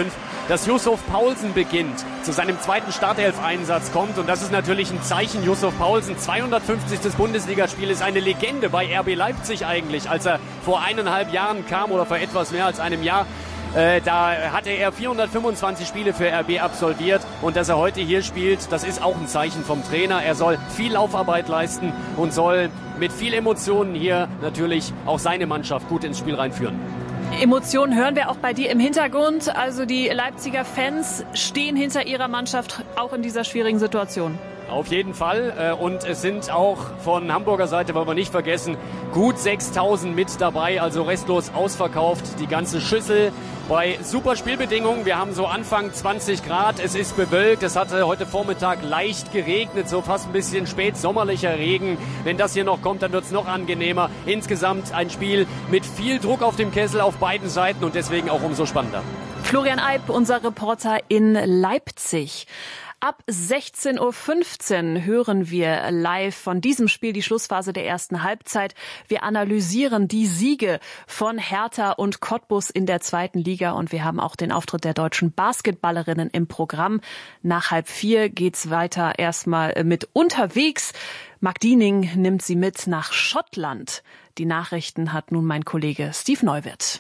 dass Yusuf Poulsen beginnt, zu seinem zweiten Startelf-Einsatz kommt. Und das ist natürlich ein Zeichen. Yusuf Poulsen, zweihundertfünfzigstes Bundesligaspiel, ist eine Legende bei R B Leipzig eigentlich. Als er vor eineinhalb Jahren kam oder vor etwas mehr als einem Jahr, Äh, da hatte er vierhundertfünfundzwanzig Spiele für R B absolviert und dass er heute hier spielt, das ist auch ein Zeichen vom Trainer. Er soll viel Laufarbeit leisten und soll mit viel Emotionen hier natürlich auch seine Mannschaft gut ins Spiel reinführen. Emotionen hören wir auch bei dir im Hintergrund. Also die Leipziger Fans stehen hinter ihrer Mannschaft auch in dieser schwierigen Situation. Auf jeden Fall. Und es sind auch von Hamburger Seite, wollen wir nicht vergessen, gut sechstausend mit dabei, also restlos ausverkauft. Die ganze Schüssel bei super Spielbedingungen. Wir haben so Anfang zwanzig Grad. Es ist bewölkt. Es hatte heute Vormittag leicht geregnet, so fast ein bisschen spätsommerlicher Regen. Wenn das hier noch kommt, dann wird es noch angenehmer. Insgesamt ein Spiel mit viel Druck auf dem Kessel auf beiden Seiten und deswegen auch umso spannender. Florian Eib, unser Reporter in Leipzig. Ab sechzehn Uhr fünfzehn hören wir live von diesem Spiel die Schlussphase der ersten Halbzeit. Wir analysieren die Siege von Hertha und Cottbus in der zweiten Liga und wir haben auch den Auftritt der deutschen Basketballerinnen im Programm. Nach halb vier geht's weiter erstmal mit unterwegs. Marc Diening nimmt sie mit nach Schottland. Die Nachrichten hat nun mein Kollege Steve Neuwirth.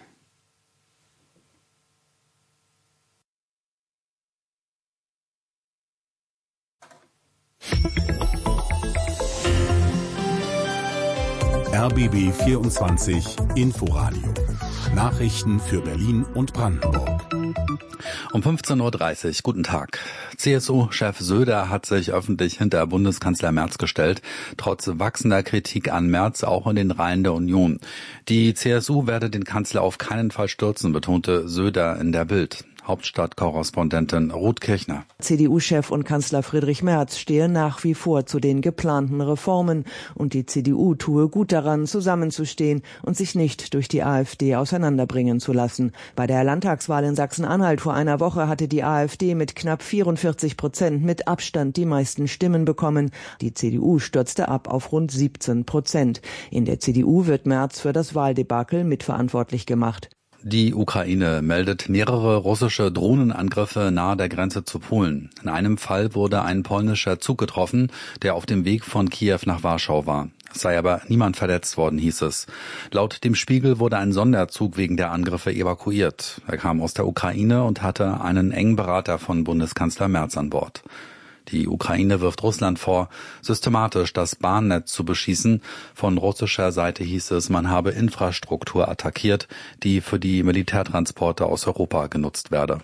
R B B vierundzwanzig Inforadio. Nachrichten für Berlin und Brandenburg. Um fünfzehn Uhr dreißig, guten Tag. C S U-Chef Söder hat sich öffentlich hinter Bundeskanzler Merz gestellt, trotz wachsender Kritik an Merz auch in den Reihen der Union. Die C S U werde den Kanzler auf keinen Fall stürzen, betonte Söder in der Bild. Hauptstadtkorrespondentin Ruth Kirchner. C D U-Chef und Kanzler Friedrich Merz stehe nach wie vor zu den geplanten Reformen und die C D U tue gut daran, zusammenzustehen und sich nicht durch die AfD auseinanderbringen zu lassen. Bei der Landtagswahl in Sachsen-Anhalt vor einer Woche hatte die AfD mit knapp vierundvierzig Prozent mit Abstand die meisten Stimmen bekommen. Die C D U stürzte ab auf rund siebzehn Prozent. In der C D U wird Merz für das Wahldebakel mitverantwortlich gemacht. Die Ukraine meldet mehrere russische Drohnenangriffe nahe der Grenze zu Polen. In einem Fall wurde ein polnischer Zug getroffen, der auf dem Weg von Kiew nach Warschau war. Es sei aber niemand verletzt worden, hieß es. Laut dem Spiegel wurde ein Sonderzug wegen der Angriffe evakuiert. Er kam aus der Ukraine und hatte einen engen Berater von Bundeskanzler Merz an Bord. Die Ukraine wirft Russland vor, systematisch das Bahnnetz zu beschießen. Von russischer Seite hieß es, man habe Infrastruktur attackiert, die für die Militärtransporte aus Europa genutzt werde.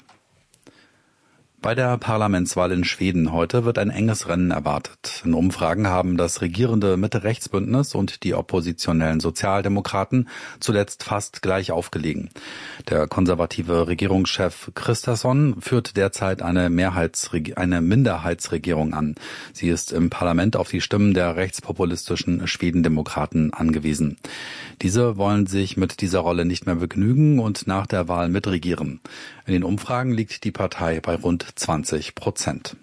Bei der Parlamentswahl in Schweden heute wird ein enges Rennen erwartet. In Umfragen haben das regierende Mitte-Rechts-Bündnis und die oppositionellen Sozialdemokraten zuletzt fast gleich aufgelegen. Der konservative Regierungschef Kristersson führt derzeit eine, Mehrheitsreg- eine Minderheitsregierung an. Sie ist im Parlament auf die Stimmen der rechtspopulistischen Schwedendemokraten angewiesen. Diese wollen sich mit dieser Rolle nicht mehr begnügen und nach der Wahl mitregieren. In den Umfragen liegt die Partei bei rund zwanzig Prozent.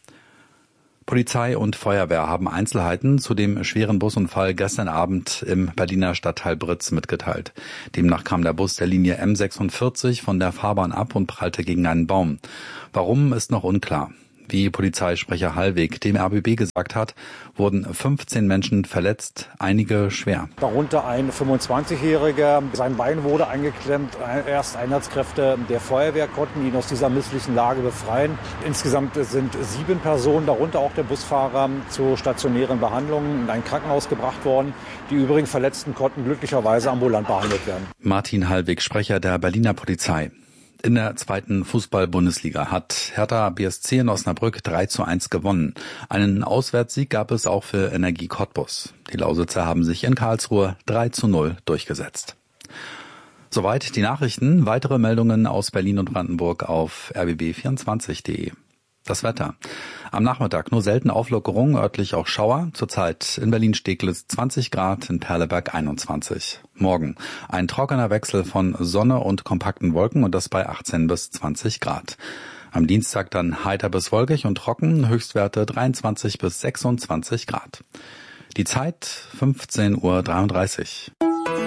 Polizei und Feuerwehr haben Einzelheiten zu dem schweren Busunfall gestern Abend im Berliner Stadtteil Britz mitgeteilt. Demnach kam der Bus der Linie M sechsundvierzig von der Fahrbahn ab und prallte gegen einen Baum. Warum, ist noch unklar. Wie Polizeisprecher Hallweg dem R B B gesagt hat, wurden fünfzehn Menschen verletzt, einige schwer. Darunter ein fünfundzwanzigjähriger. Sein Bein wurde eingeklemmt. Erst Einsatzkräfte der Feuerwehr konnten ihn aus dieser misslichen Lage befreien. Insgesamt sind sieben Personen, darunter auch der Busfahrer, zu stationären Behandlungen in ein Krankenhaus gebracht worden. Die übrigen Verletzten konnten glücklicherweise ambulant behandelt werden. Martin Hallweg, Sprecher der Berliner Polizei. In der zweiten Fußball-Bundesliga hat Hertha B S C in Osnabrück drei zu eins gewonnen. Einen Auswärtssieg gab es auch für Energie Cottbus. Die Lausitzer haben sich in Karlsruhe drei zu null durchgesetzt. Soweit die Nachrichten. Weitere Meldungen aus Berlin und Brandenburg auf r b b vierundzwanzig punkt de. Das Wetter. Am Nachmittag nur selten Auflockerung, örtlich auch Schauer. Zurzeit in Berlin-Steglitz zwanzig Grad, in Perleberg einundzwanzig. Morgen ein trockener Wechsel von Sonne und kompakten Wolken und das bei achtzehn bis zwanzig Grad. Am Dienstag dann heiter bis wolkig und trocken, Höchstwerte dreiundzwanzig bis sechsundzwanzig Grad. Die Zeit fünfzehn Uhr dreiunddreißig.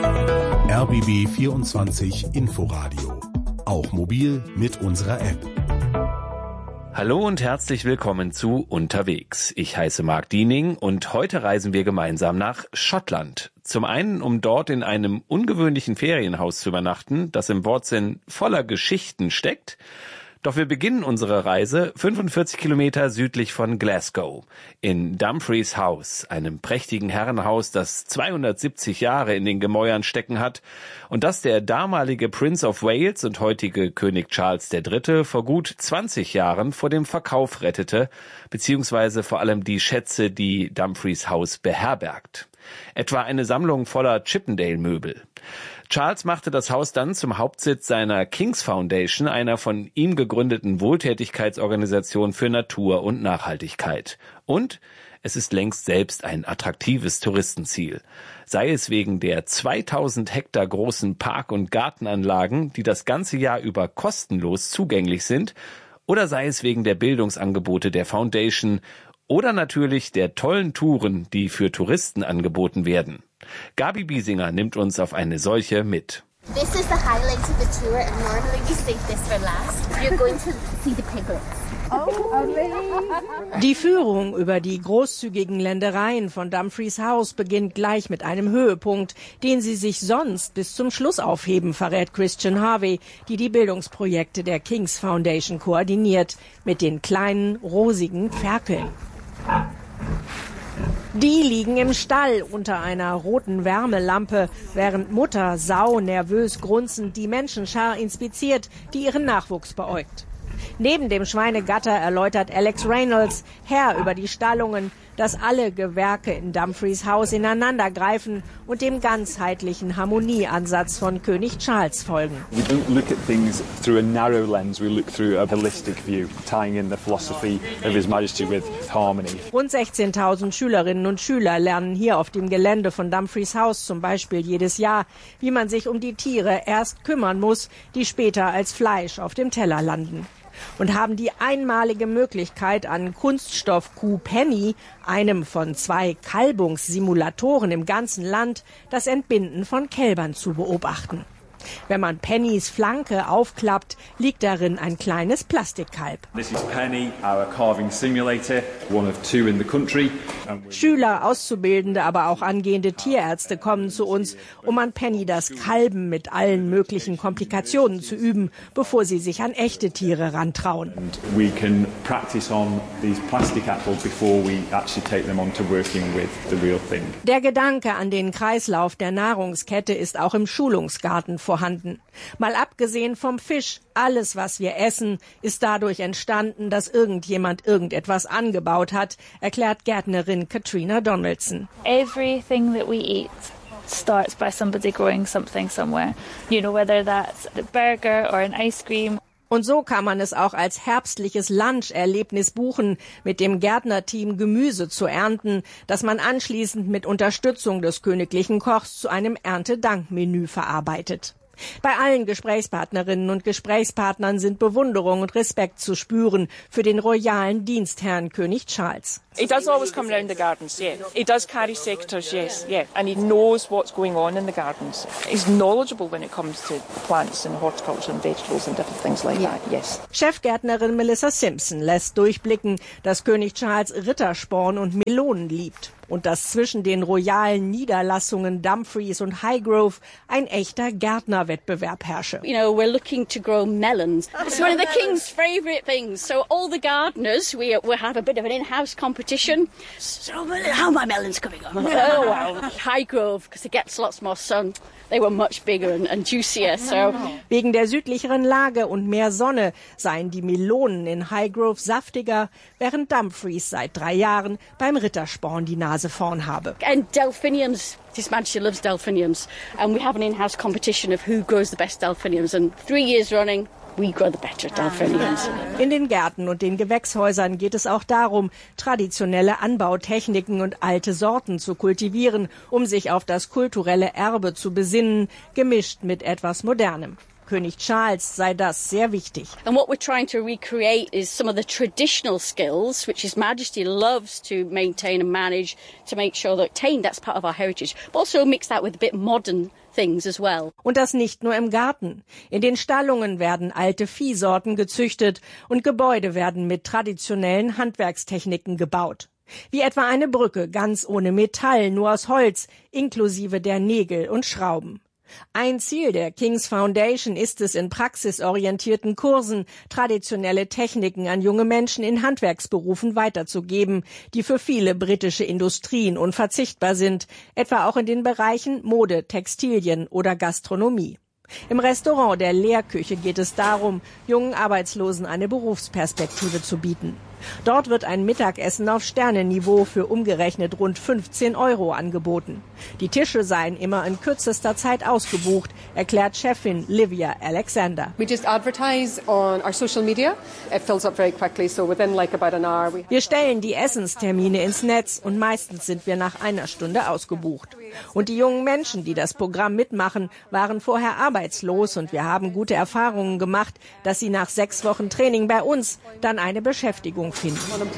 R B B vierundzwanzig Inforadio. Auch mobil mit unserer App. Hallo und herzlich willkommen zu Unterwegs. Ich heiße Marc Diening und heute reisen wir gemeinsam nach Schottland. Zum einen, um dort in einem ungewöhnlichen Ferienhaus zu übernachten, das im Wortsinn voller Geschichten steckt. Doch wir beginnen unsere Reise fünfundvierzig Kilometer südlich von Glasgow, in Dumfries House, einem prächtigen Herrenhaus, das zweihundertsiebzig Jahre in den Gemäuern stecken hat und das der damalige Prince of Wales und heutige König Charles der Dritte vor gut zwanzig Jahren vor dem Verkauf rettete, beziehungsweise vor allem die Schätze, die Dumfries House beherbergt. Etwa eine Sammlung voller Chippendale-Möbel. Charles machte das Haus dann zum Hauptsitz seiner King's Foundation, einer von ihm gegründeten Wohltätigkeitsorganisation für Natur und Nachhaltigkeit. Und es ist längst selbst ein attraktives Touristenziel. Sei es wegen der zweitausend Hektar großen Park- und Gartenanlagen, die das ganze Jahr über kostenlos zugänglich sind, oder sei es wegen der Bildungsangebote der Foundation oder natürlich der tollen Touren, die für Touristen angeboten werden. Gabi Biesinger nimmt uns auf eine solche mit. This is the highlight of the tour and normally we save this for last. You're going to see the piglets. Die Führung über die großzügigen Ländereien von Dumfries House beginnt gleich mit einem Höhepunkt, den sie sich sonst bis zum Schluss aufheben, verrät Christian Harvey, die die Bildungsprojekte der King's Foundation koordiniert, mit den kleinen, rosigen Ferkeln. Die liegen im Stall unter einer roten Wärmelampe, während Mutter Sau nervös grunzend die Menschenschar inspiziert, die ihren Nachwuchs beäugt. Neben dem Schweinegatter erläutert Alex Reynolds, Herr über die Stallungen, dass alle Gewerke in Dumfries Haus ineinander greifen und dem ganzheitlichen Harmonieansatz von König Charles folgen. We don't look at things through a narrow lens, we look through a holistic view, tying in the philosophy of His Majesty with harmony. Rund sechzehntausend Schülerinnen und Schüler lernen hier auf dem Gelände von Dumfries House zum Beispiel jedes Jahr, wie man sich um die Tiere erst kümmern muss, die später als Fleisch auf dem Teller landen. Und haben die einmalige Möglichkeit, an Kunststoffkuh Penny, einem von zwei Kalbungssimulatoren im ganzen Land, das Entbinden von Kälbern zu beobachten. Wenn man Pennys Flanke aufklappt, liegt darin ein kleines Plastikkalb. This is Penny, our carving simulator, one of two in the country. Schüler, Auszubildende, aber auch angehende Tierärzte kommen zu uns, um an Penny das Kalben mit allen möglichen Komplikationen zu üben, bevor sie sich an echte Tiere rantrauen. And we can practice on these plastic apples before we actually take them on to working with the real thing. Der Gedanke an den Kreislauf der Nahrungskette ist auch im Schulungsgarten vorhanden. Vorhanden. Mal abgesehen vom Fisch, alles, was wir essen, ist dadurch entstanden, dass irgendjemand irgendetwas angebaut hat, erklärt Gärtnerin Katrina Donaldson. Everything that we eat starts by somebody growing something somewhere. You know, whether that's a burger or an ice cream. Und so kann man es auch als herbstliches Lunch-Erlebnis buchen, mit dem Gärtnerteam Gemüse zu ernten, das man anschließend mit Unterstützung des königlichen Kochs zu einem Erntedankmenü verarbeitet. Bei allen Gesprächspartnerinnen und Gesprächspartnern sind Bewunderung und Respekt zu spüren für den royalen Dienstherrn König Charles. He does always come round the gardens, yeah. He does carry secateurs, yes, yeah. And he knows what's going on in the gardens. He's knowledgeable when it comes to plants and horticulture and vegetables and different things like that, yes. Chefgärtnerin Melissa Simpson lässt durchblicken, dass König Charles Rittersporn und Melonen liebt und dass zwischen den royalen Niederlassungen Dumfries und Highgrove ein echter Gärtnerwettbewerb herrsche. You know, we're looking to grow melons. It's one of the king's favourite things. So all the gardeners, we we have a bit of an in-house competition. So how are my melons coming on? Oh well, Highgrove, because it gets lots more sun. They were much bigger and, and juicier, so. Wegen der südlicheren Lage und mehr Sonne seien die Melonen in Highgrove saftiger, während Dumfries seit drei Jahren beim Rittersporn die Nase vorn habe. And Delphiniums. His Majesty loves Delphiniums, and we have an in-house competition of who grows the best Delphiniums, and three years running, we grow the better Delphiniums. In den Gärten und den Gewächshäusern geht es auch darum, traditionelle Anbautechniken und alte Sorten zu kultivieren, um sich auf das kulturelle Erbe zu besinnen, gemischt mit etwas Modernem. König Charles sei das sehr wichtig. And what we're trying to recreate is some of the traditional skills which His Majesty loves to maintain and manage to make sure they're retained. That's part of our heritage. But also mix that with a bit modern things as well. Und das nicht nur im Garten. In den Stallungen werden alte Viehsorten gezüchtet und Gebäude werden mit traditionellen Handwerkstechniken gebaut. Wie etwa eine Brücke, ganz ohne Metall, nur aus Holz, inklusive der Nägel und Schrauben. Ein Ziel der King's Foundation ist es, in praxisorientierten Kursen traditionelle Techniken an junge Menschen in Handwerksberufen weiterzugeben, die für viele britische Industrien unverzichtbar sind, etwa auch in den Bereichen Mode, Textilien oder Gastronomie. Im Restaurant der Lehrküche geht es darum, jungen Arbeitslosen eine Berufsperspektive zu bieten. Dort wird ein Mittagessen auf Sternenniveau für umgerechnet rund fünfzehn Euro angeboten. Die Tische seien immer in kürzester Zeit ausgebucht, erklärt Chefin Livia Alexander. We just advertise on our social media. It fills up very quickly, so within like about an hour. Wir stellen die Essenstermine ins Netz und meistens sind wir nach einer Stunde ausgebucht. Und die jungen Menschen, die das Programm mitmachen, waren vorher arbeitslos und wir haben gute Erfahrungen gemacht, dass sie nach sechs Wochen Training bei uns dann eine Beschäftigung finden.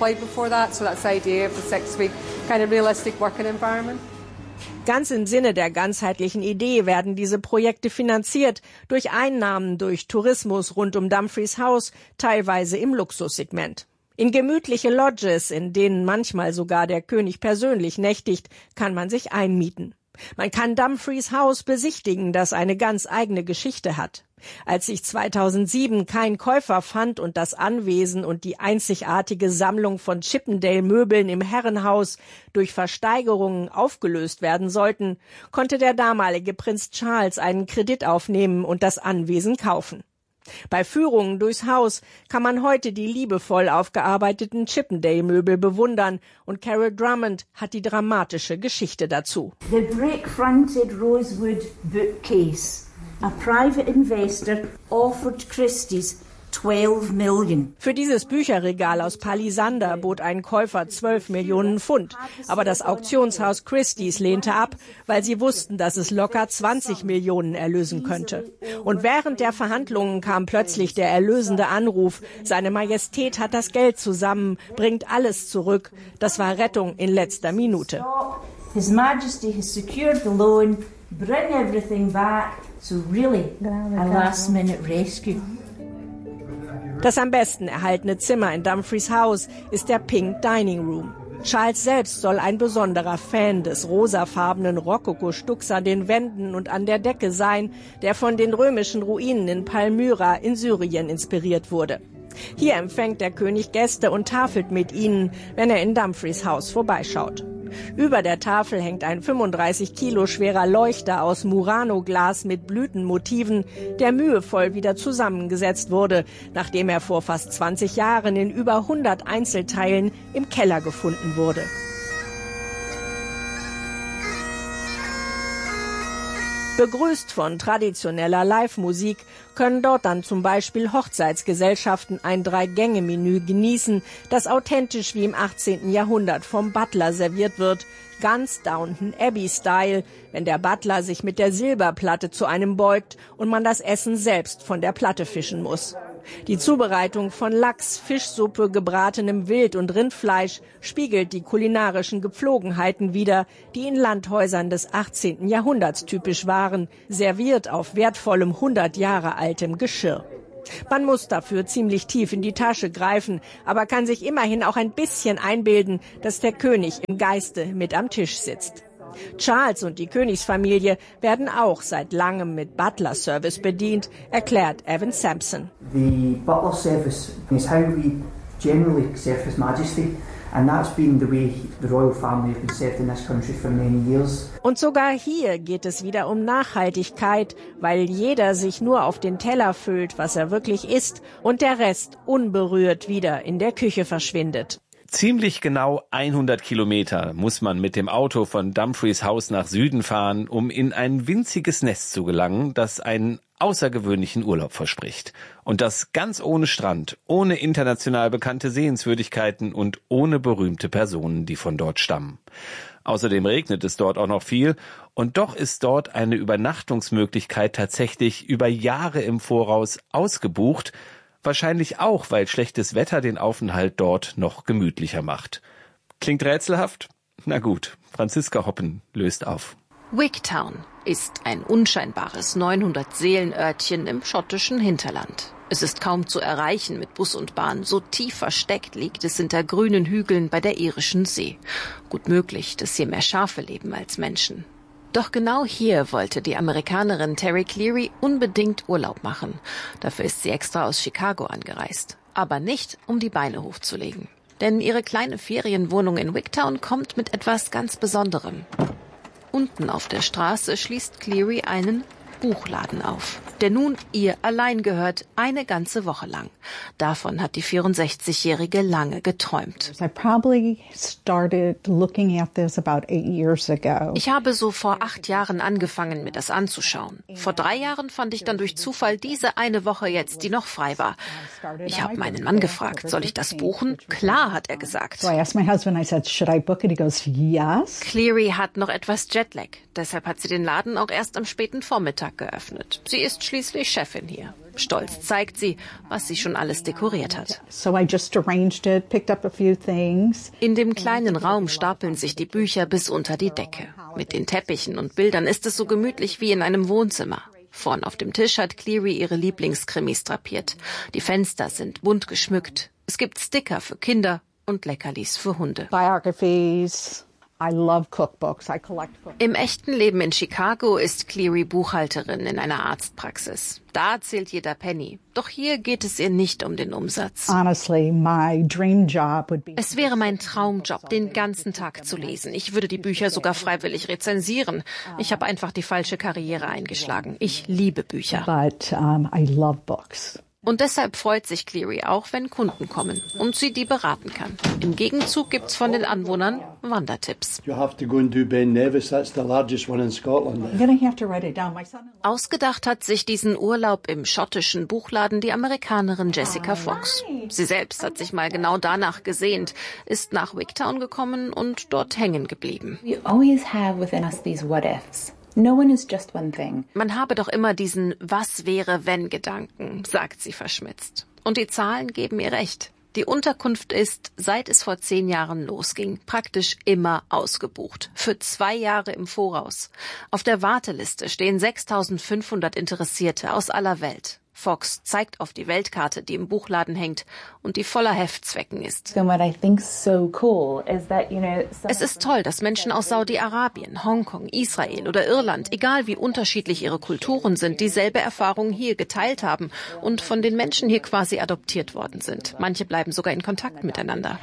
Ganz im Sinne der ganzheitlichen Idee werden diese Projekte finanziert durch Einnahmen durch Tourismus rund um Dumfries House, teilweise im Luxussegment. In gemütliche Lodges, in denen manchmal sogar der König persönlich nächtigt, kann man sich einmieten. Man kann Dumfries House besichtigen, das eine ganz eigene Geschichte hat. Als sich zweitausendsieben kein Käufer fand und das Anwesen und die einzigartige Sammlung von Chippendale-Möbeln im Herrenhaus durch Versteigerungen aufgelöst werden sollten, konnte der damalige Prinz Charles einen Kredit aufnehmen und das Anwesen kaufen. Bei Führungen durchs Haus kann man heute die liebevoll aufgearbeiteten Chippendale-Möbel bewundern und Carol Drummond hat die dramatische Geschichte dazu. The brick-fronted rosewood bookcase. A private investor offered Christie's twelve million. Für dieses Bücherregal aus Palisander bot ein Käufer zwölf Millionen Pfund. Aber das Auktionshaus Christie's lehnte ab, weil sie wussten, dass es locker zwanzig Millionen erlösen könnte. Und während der Verhandlungen kam plötzlich der erlösende Anruf. Seine Majestät hat das Geld zusammen, bringt alles zurück. Das war Rettung in letzter Minute. His Majesty has secured the loan, bring everything back. So really, a last-minute rescue. Das am besten erhaltene Zimmer in Dumfries House ist der Pink Dining Room. Charles selbst soll ein besonderer Fan des rosafarbenen Rokoko-Stucks an den Wänden und an der Decke sein, der von den römischen Ruinen in Palmyra in Syrien inspiriert wurde. Hier empfängt der König Gäste und tafelt mit ihnen, wenn er in Dumfries House vorbeischaut. Über der Tafel hängt ein fünfunddreißig Kilo schwerer Leuchter aus Murano-Glas mit Blütenmotiven, der mühevoll wieder zusammengesetzt wurde, nachdem er vor fast zwanzig Jahren in über hundert Einzelteilen im Keller gefunden wurde. Begrüßt von traditioneller Live-Musik können dort dann zum Beispiel Hochzeitsgesellschaften ein Drei-Gänge-Menü genießen, das authentisch wie im achtzehnten Jahrhundert vom Butler serviert wird, ganz Downton Abbey-Style, wenn der Butler sich mit der Silberplatte zu einem beugt und man das Essen selbst von der Platte fischen muss. Die Zubereitung von Lachs, Fischsuppe, gebratenem Wild- und Rindfleisch spiegelt die kulinarischen Gepflogenheiten wider, die in Landhäusern des achtzehnten Jahrhunderts typisch waren, serviert auf wertvollem hundert Jahre altem Geschirr. Man muss dafür ziemlich tief in die Tasche greifen, aber kann sich immerhin auch ein bisschen einbilden, dass der König im Geiste mit am Tisch sitzt. Charles und die Königsfamilie werden auch seit langem mit Butler-Service bedient, erklärt Evan Sampson. The butler service is how we generally serve His Majesty, and that's been the way the royal family have been served in this country for many years. Und sogar hier geht es wieder um Nachhaltigkeit, weil jeder sich nur auf den Teller füllt, was er wirklich isst, und der Rest unberührt wieder in der Küche verschwindet. Ziemlich genau hundert Kilometer muss man mit dem Auto von Dumfries House nach Süden fahren, um in ein winziges Nest zu gelangen, das einen außergewöhnlichen Urlaub verspricht. Und das ganz ohne Strand, ohne international bekannte Sehenswürdigkeiten und ohne berühmte Personen, die von dort stammen. Außerdem regnet es dort auch noch viel und doch ist dort eine Übernachtungsmöglichkeit tatsächlich über Jahre im Voraus ausgebucht, wahrscheinlich auch, weil schlechtes Wetter den Aufenthalt dort noch gemütlicher macht. Klingt rätselhaft? Na gut, Franziska Hoppen löst auf. Wigtown ist ein unscheinbares neunhundert-Seelen-Örtchen im schottischen Hinterland. Es ist kaum zu erreichen mit Bus und Bahn. So tief versteckt liegt es hinter grünen Hügeln bei der irischen See. Gut möglich, dass hier mehr Schafe leben als Menschen. Doch genau hier wollte die Amerikanerin Terry Cleary unbedingt Urlaub machen. Dafür ist sie extra aus Chicago angereist. Aber nicht, um die Beine hochzulegen. Denn ihre kleine Ferienwohnung in Wigtown kommt mit etwas ganz Besonderem. Unten auf der Straße schließt Cleary einen Buchladen auf, der nun ihr allein gehört, eine ganze Woche lang. Davon hat die vierundsechzigjährige lange geträumt. Ich habe so vor acht Jahren angefangen, mir das anzuschauen. Vor drei Jahren fand ich dann durch Zufall diese eine Woche jetzt, die noch frei war. Ich habe meinen Mann gefragt, soll ich das buchen? Klar, hat er gesagt. Cleary hat noch etwas Jetlag. Deshalb hat sie den Laden auch erst am späten Vormittag geöffnet. Sie ist schließlich Chefin hier. Stolz zeigt sie, was sie schon alles dekoriert hat. In dem kleinen Raum stapeln sich die Bücher bis unter die Decke. Mit den Teppichen und Bildern ist es so gemütlich wie in einem Wohnzimmer. Vorn auf dem Tisch hat Cleary ihre Lieblingskrimis drapiert. Die Fenster sind bunt geschmückt. Es gibt Sticker für Kinder und Leckerlis für Hunde. Biographies. I love cookbooks. I collect books. Im echten Leben in Chicago ist Cleary Buchhalterin in einer Arztpraxis. Da zählt jeder Penny. Doch hier geht es ihr nicht um den Umsatz. Honestly, my dream job would be. Es wäre mein Traumjob, den ganzen Tag zu lesen. Ich würde die Bücher sogar freiwillig rezensieren. Ich habe einfach die falsche Karriere eingeschlagen. Ich liebe Bücher. But um, I love books. Und deshalb freut sich Cleary auch, wenn Kunden kommen und sie die beraten kann. Im Gegenzug gibt's von den Anwohnern Wandertipps. Ausgedacht hat sich diesen Urlaub im schottischen Buchladen die Amerikanerin Jessica Fox. Sie selbst hat sich mal genau danach gesehnt, ist nach Wigtown gekommen und dort hängen geblieben. We always have within us these what ifs. No one is just one thing. Man habe doch immer diesen Was-wäre-wenn-Gedanken, sagt sie verschmitzt. Und die Zahlen geben ihr recht. Die Unterkunft ist, seit es vor zehn Jahren losging, praktisch immer ausgebucht. Für zwei Jahre im Voraus. Auf der Warteliste stehen sechstausendfünfhundert Interessierte aus aller Welt. Fox zeigt auf die Weltkarte, die im Buchladen hängt und die voller Heftzwecken ist. Es ist toll, dass Menschen aus Saudi-Arabien, Hongkong, Israel oder Irland, egal wie unterschiedlich ihre Kulturen sind, dieselbe Erfahrung hier geteilt haben und von den Menschen hier quasi adoptiert worden sind. Manche bleiben sogar in Kontakt miteinander.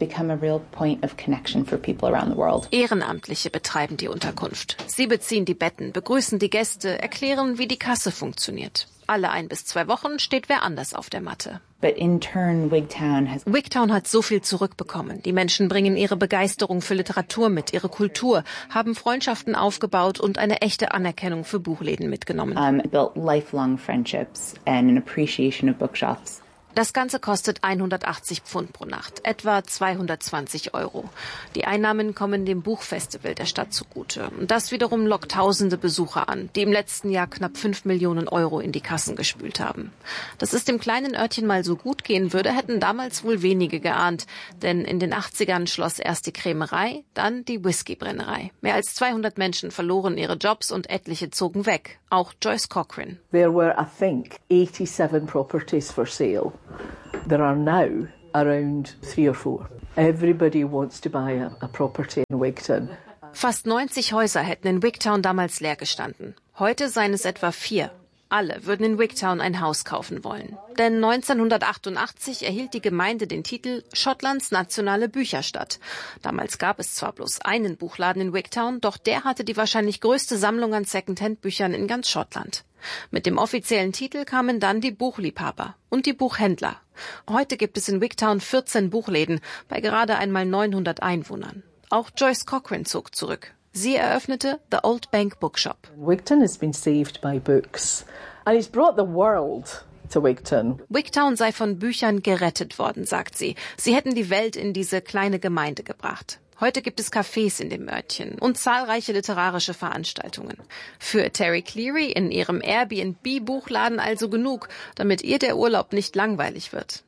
Ehrenamtliche betreiben die Unterkunft. Sie beziehen die Betten, begrüßen die Gäste, erklären, wie die Kasse funktioniert. Alle ein bis zwei Wochen steht wer anders auf der Matte. But in turn, Wigtown has Wigtown hat so viel zurückbekommen. Die Menschen bringen ihre Begeisterung für Literatur mit, ihre Kultur, haben Freundschaften aufgebaut und eine echte Anerkennung für Buchläden mitgenommen. um, built lifelong friendships and an appreciation of bookshops. Das Ganze kostet hundertachtzig Pfund pro Nacht, etwa zweihundertzwanzig Euro. Die Einnahmen kommen dem Buchfestival der Stadt zugute. Und das wiederum lockt tausende Besucher an, die im letzten Jahr knapp fünf Millionen Euro in die Kassen gespült haben. Dass es dem kleinen Örtchen mal so gut gehen würde, hätten damals wohl wenige geahnt. Denn in den achtzigern schloss erst die Krämerei, dann die Whiskybrennerei. Mehr als zweihundert Menschen verloren ihre Jobs und etliche zogen weg. Auch Joyce Cochran. There were, I think, eighty-seven properties for sale. There are now around three or four. Everybody wants to buy a, a property in Wigtown. Fast neunzig Häuser hätten in Wigtown damals leer gestanden. Heute seien es etwa vier. Alle würden in Wigtown ein Haus kaufen wollen. Denn neunzehnhundertachtundachtzig erhielt die Gemeinde den Titel Schottlands nationale Bücherstadt. Damals gab es zwar bloß einen Buchladen in Wigtown, doch der hatte die wahrscheinlich größte Sammlung an Secondhand-Büchern in ganz Schottland. Mit dem offiziellen Titel kamen dann die Buchliebhaber und die Buchhändler. Heute gibt es in Wigtown vierzehn Buchläden bei gerade einmal neunhundert Einwohnern. Auch Joyce Cochran zog zurück. Sie eröffnete The Old Bank Bookshop. Wigtown has been saved by books. And it's brought the world to Wigtown. Wigtown sei von Büchern gerettet worden, sagt sie. Sie hätten die Welt in diese kleine Gemeinde gebracht. Heute gibt es Cafés in dem Örtchen und zahlreiche literarische Veranstaltungen. Für Terry Cleary in ihrem Airbnb-Buchladen also genug, damit ihr der Urlaub nicht langweilig wird.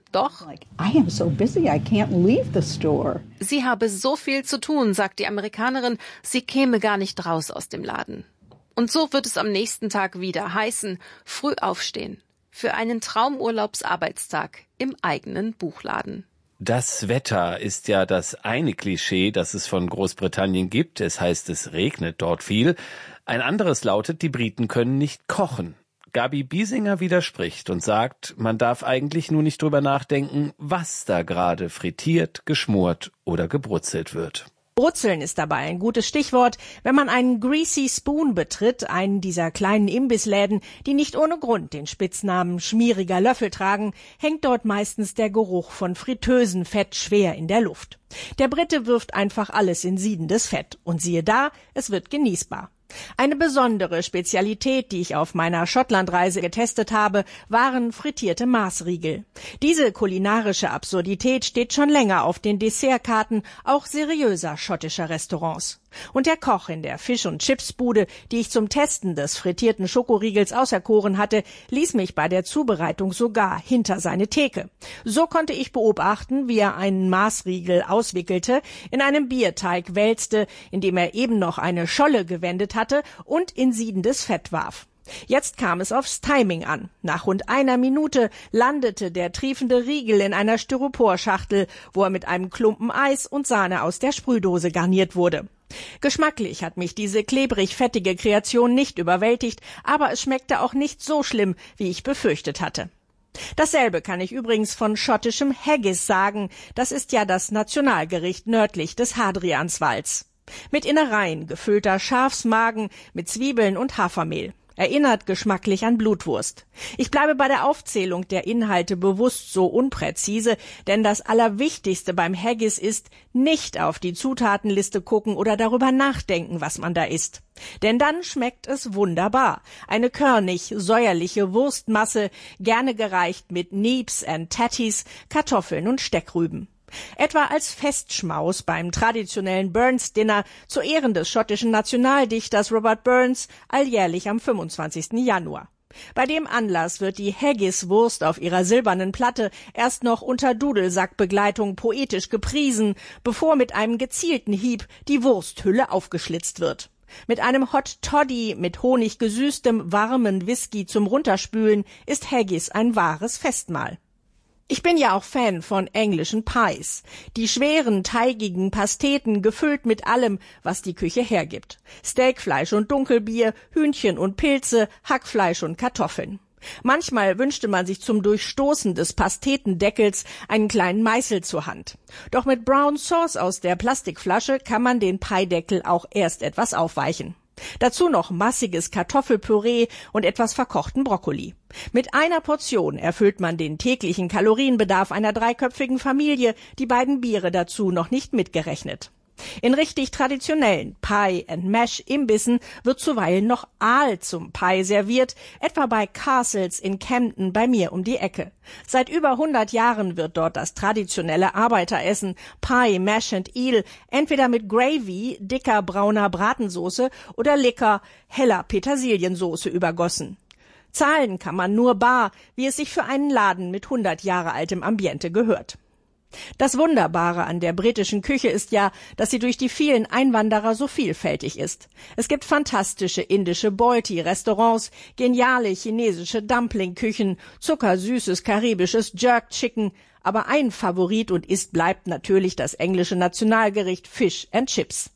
Doch I am so busy, I can't leave the store. Sie habe so viel zu tun, sagt die Amerikanerin, sie käme gar nicht raus aus dem Laden. Und so wird es am nächsten Tag wieder heißen, früh aufstehen. Für einen Traumurlaubsarbeitstag im eigenen Buchladen. Das Wetter ist ja das eine Klischee, das es von Großbritannien gibt. Es heißt, es regnet dort viel. Ein anderes lautet, die Briten können nicht kochen. Gabi Biesinger widerspricht und sagt, man darf eigentlich nur nicht drüber nachdenken, was da gerade frittiert, geschmort oder gebrutzelt wird. Brutzeln ist dabei ein gutes Stichwort, wenn man einen Greasy Spoon betritt, einen dieser kleinen Imbissläden, die nicht ohne Grund den Spitznamen schmieriger Löffel tragen, hängt dort meistens der Geruch von Fritteusenfett schwer in der Luft. Der Brite wirft einfach alles in siedendes Fett und siehe da, es wird genießbar. Eine besondere Spezialität, die ich auf meiner Schottlandreise getestet habe, waren frittierte Maßriegel. Diese kulinarische Absurdität steht schon länger auf den Dessertkarten auch seriöser schottischer Restaurants. Und der Koch in der Fish- und Chipsbude, die ich zum Testen des frittierten Schokoriegels auserkoren hatte, ließ mich bei der Zubereitung sogar hinter seine Theke. So konnte ich beobachten, wie er einen Maßriegel auswickelte, in einem Bierteig wälzte, in dem er eben noch eine Scholle gewendet hatte und in siedendes Fett warf. Jetzt kam es aufs Timing an. Nach rund einer Minute landete der triefende Riegel in einer Styroporschachtel, wo er mit einem Klumpen Eis und Sahne aus der Sprühdose garniert wurde. Geschmacklich hat mich diese klebrig-fettige Kreation nicht überwältigt, aber es schmeckte auch nicht so schlimm, wie ich befürchtet hatte. Dasselbe kann ich übrigens von schottischem Haggis sagen. Das ist ja das Nationalgericht nördlich des Hadrianswalds. Mit Innereien gefüllter Schafsmagen mit Zwiebeln und Hafermehl. Erinnert geschmacklich an Blutwurst. Ich bleibe bei der Aufzählung der Inhalte bewusst so unpräzise, denn das Allerwichtigste beim Haggis ist, nicht auf die Zutatenliste gucken oder darüber nachdenken, was man da isst. Denn dann schmeckt es wunderbar. Eine körnig, säuerliche Wurstmasse, gerne gereicht mit Neeps and Tatties, Kartoffeln und Steckrüben. Etwa als Festschmaus beim traditionellen Burns-Dinner zu Ehren des schottischen Nationaldichters Robert Burns alljährlich am fünfundzwanzigsten Januar. Bei dem Anlass wird die Haggis-Wurst auf ihrer silbernen Platte erst noch unter Dudelsackbegleitung poetisch gepriesen, bevor mit einem gezielten Hieb die Wursthülle aufgeschlitzt wird. Mit einem Hot Toddy mit Honig gesüßtem, warmen Whisky zum Runterspülen ist Haggis ein wahres Festmahl. Ich bin ja auch Fan von englischen Pies. Die schweren, teigigen Pasteten gefüllt mit allem, was die Küche hergibt. Steakfleisch und Dunkelbier, Hühnchen und Pilze, Hackfleisch und Kartoffeln. Manchmal wünschte man sich zum Durchstoßen des Pastetendeckels einen kleinen Meißel zur Hand. Doch mit Brown Sauce aus der Plastikflasche kann man den Piedeckel auch erst etwas aufweichen. Dazu noch massiges Kartoffelpüree und etwas verkochten Brokkoli. Mit einer Portion erfüllt man den täglichen Kalorienbedarf einer dreiköpfigen Familie, die beiden Biere dazu noch nicht mitgerechnet. In richtig traditionellen Pie and Mash Imbissen wird zuweilen noch Aal zum Pie serviert, etwa bei Castles in Camden bei mir um die Ecke. Seit über hundert Jahren wird dort das traditionelle Arbeiteressen Pie, Mash and Eel entweder mit Gravy, dicker brauner Bratensoße oder lecker, heller Petersiliensoße übergossen. Zahlen kann man nur bar, wie es sich für einen Laden mit hundert Jahre altem Ambiente gehört. Das Wunderbare an der britischen Küche ist ja, dass sie durch die vielen Einwanderer so vielfältig ist. Es gibt fantastische indische Balti-Restaurants, geniale chinesische Dumpling-Küchen, zuckersüßes karibisches Jerk Chicken, aber ein Favorit und ist bleibt natürlich das englische Nationalgericht Fish and Chips.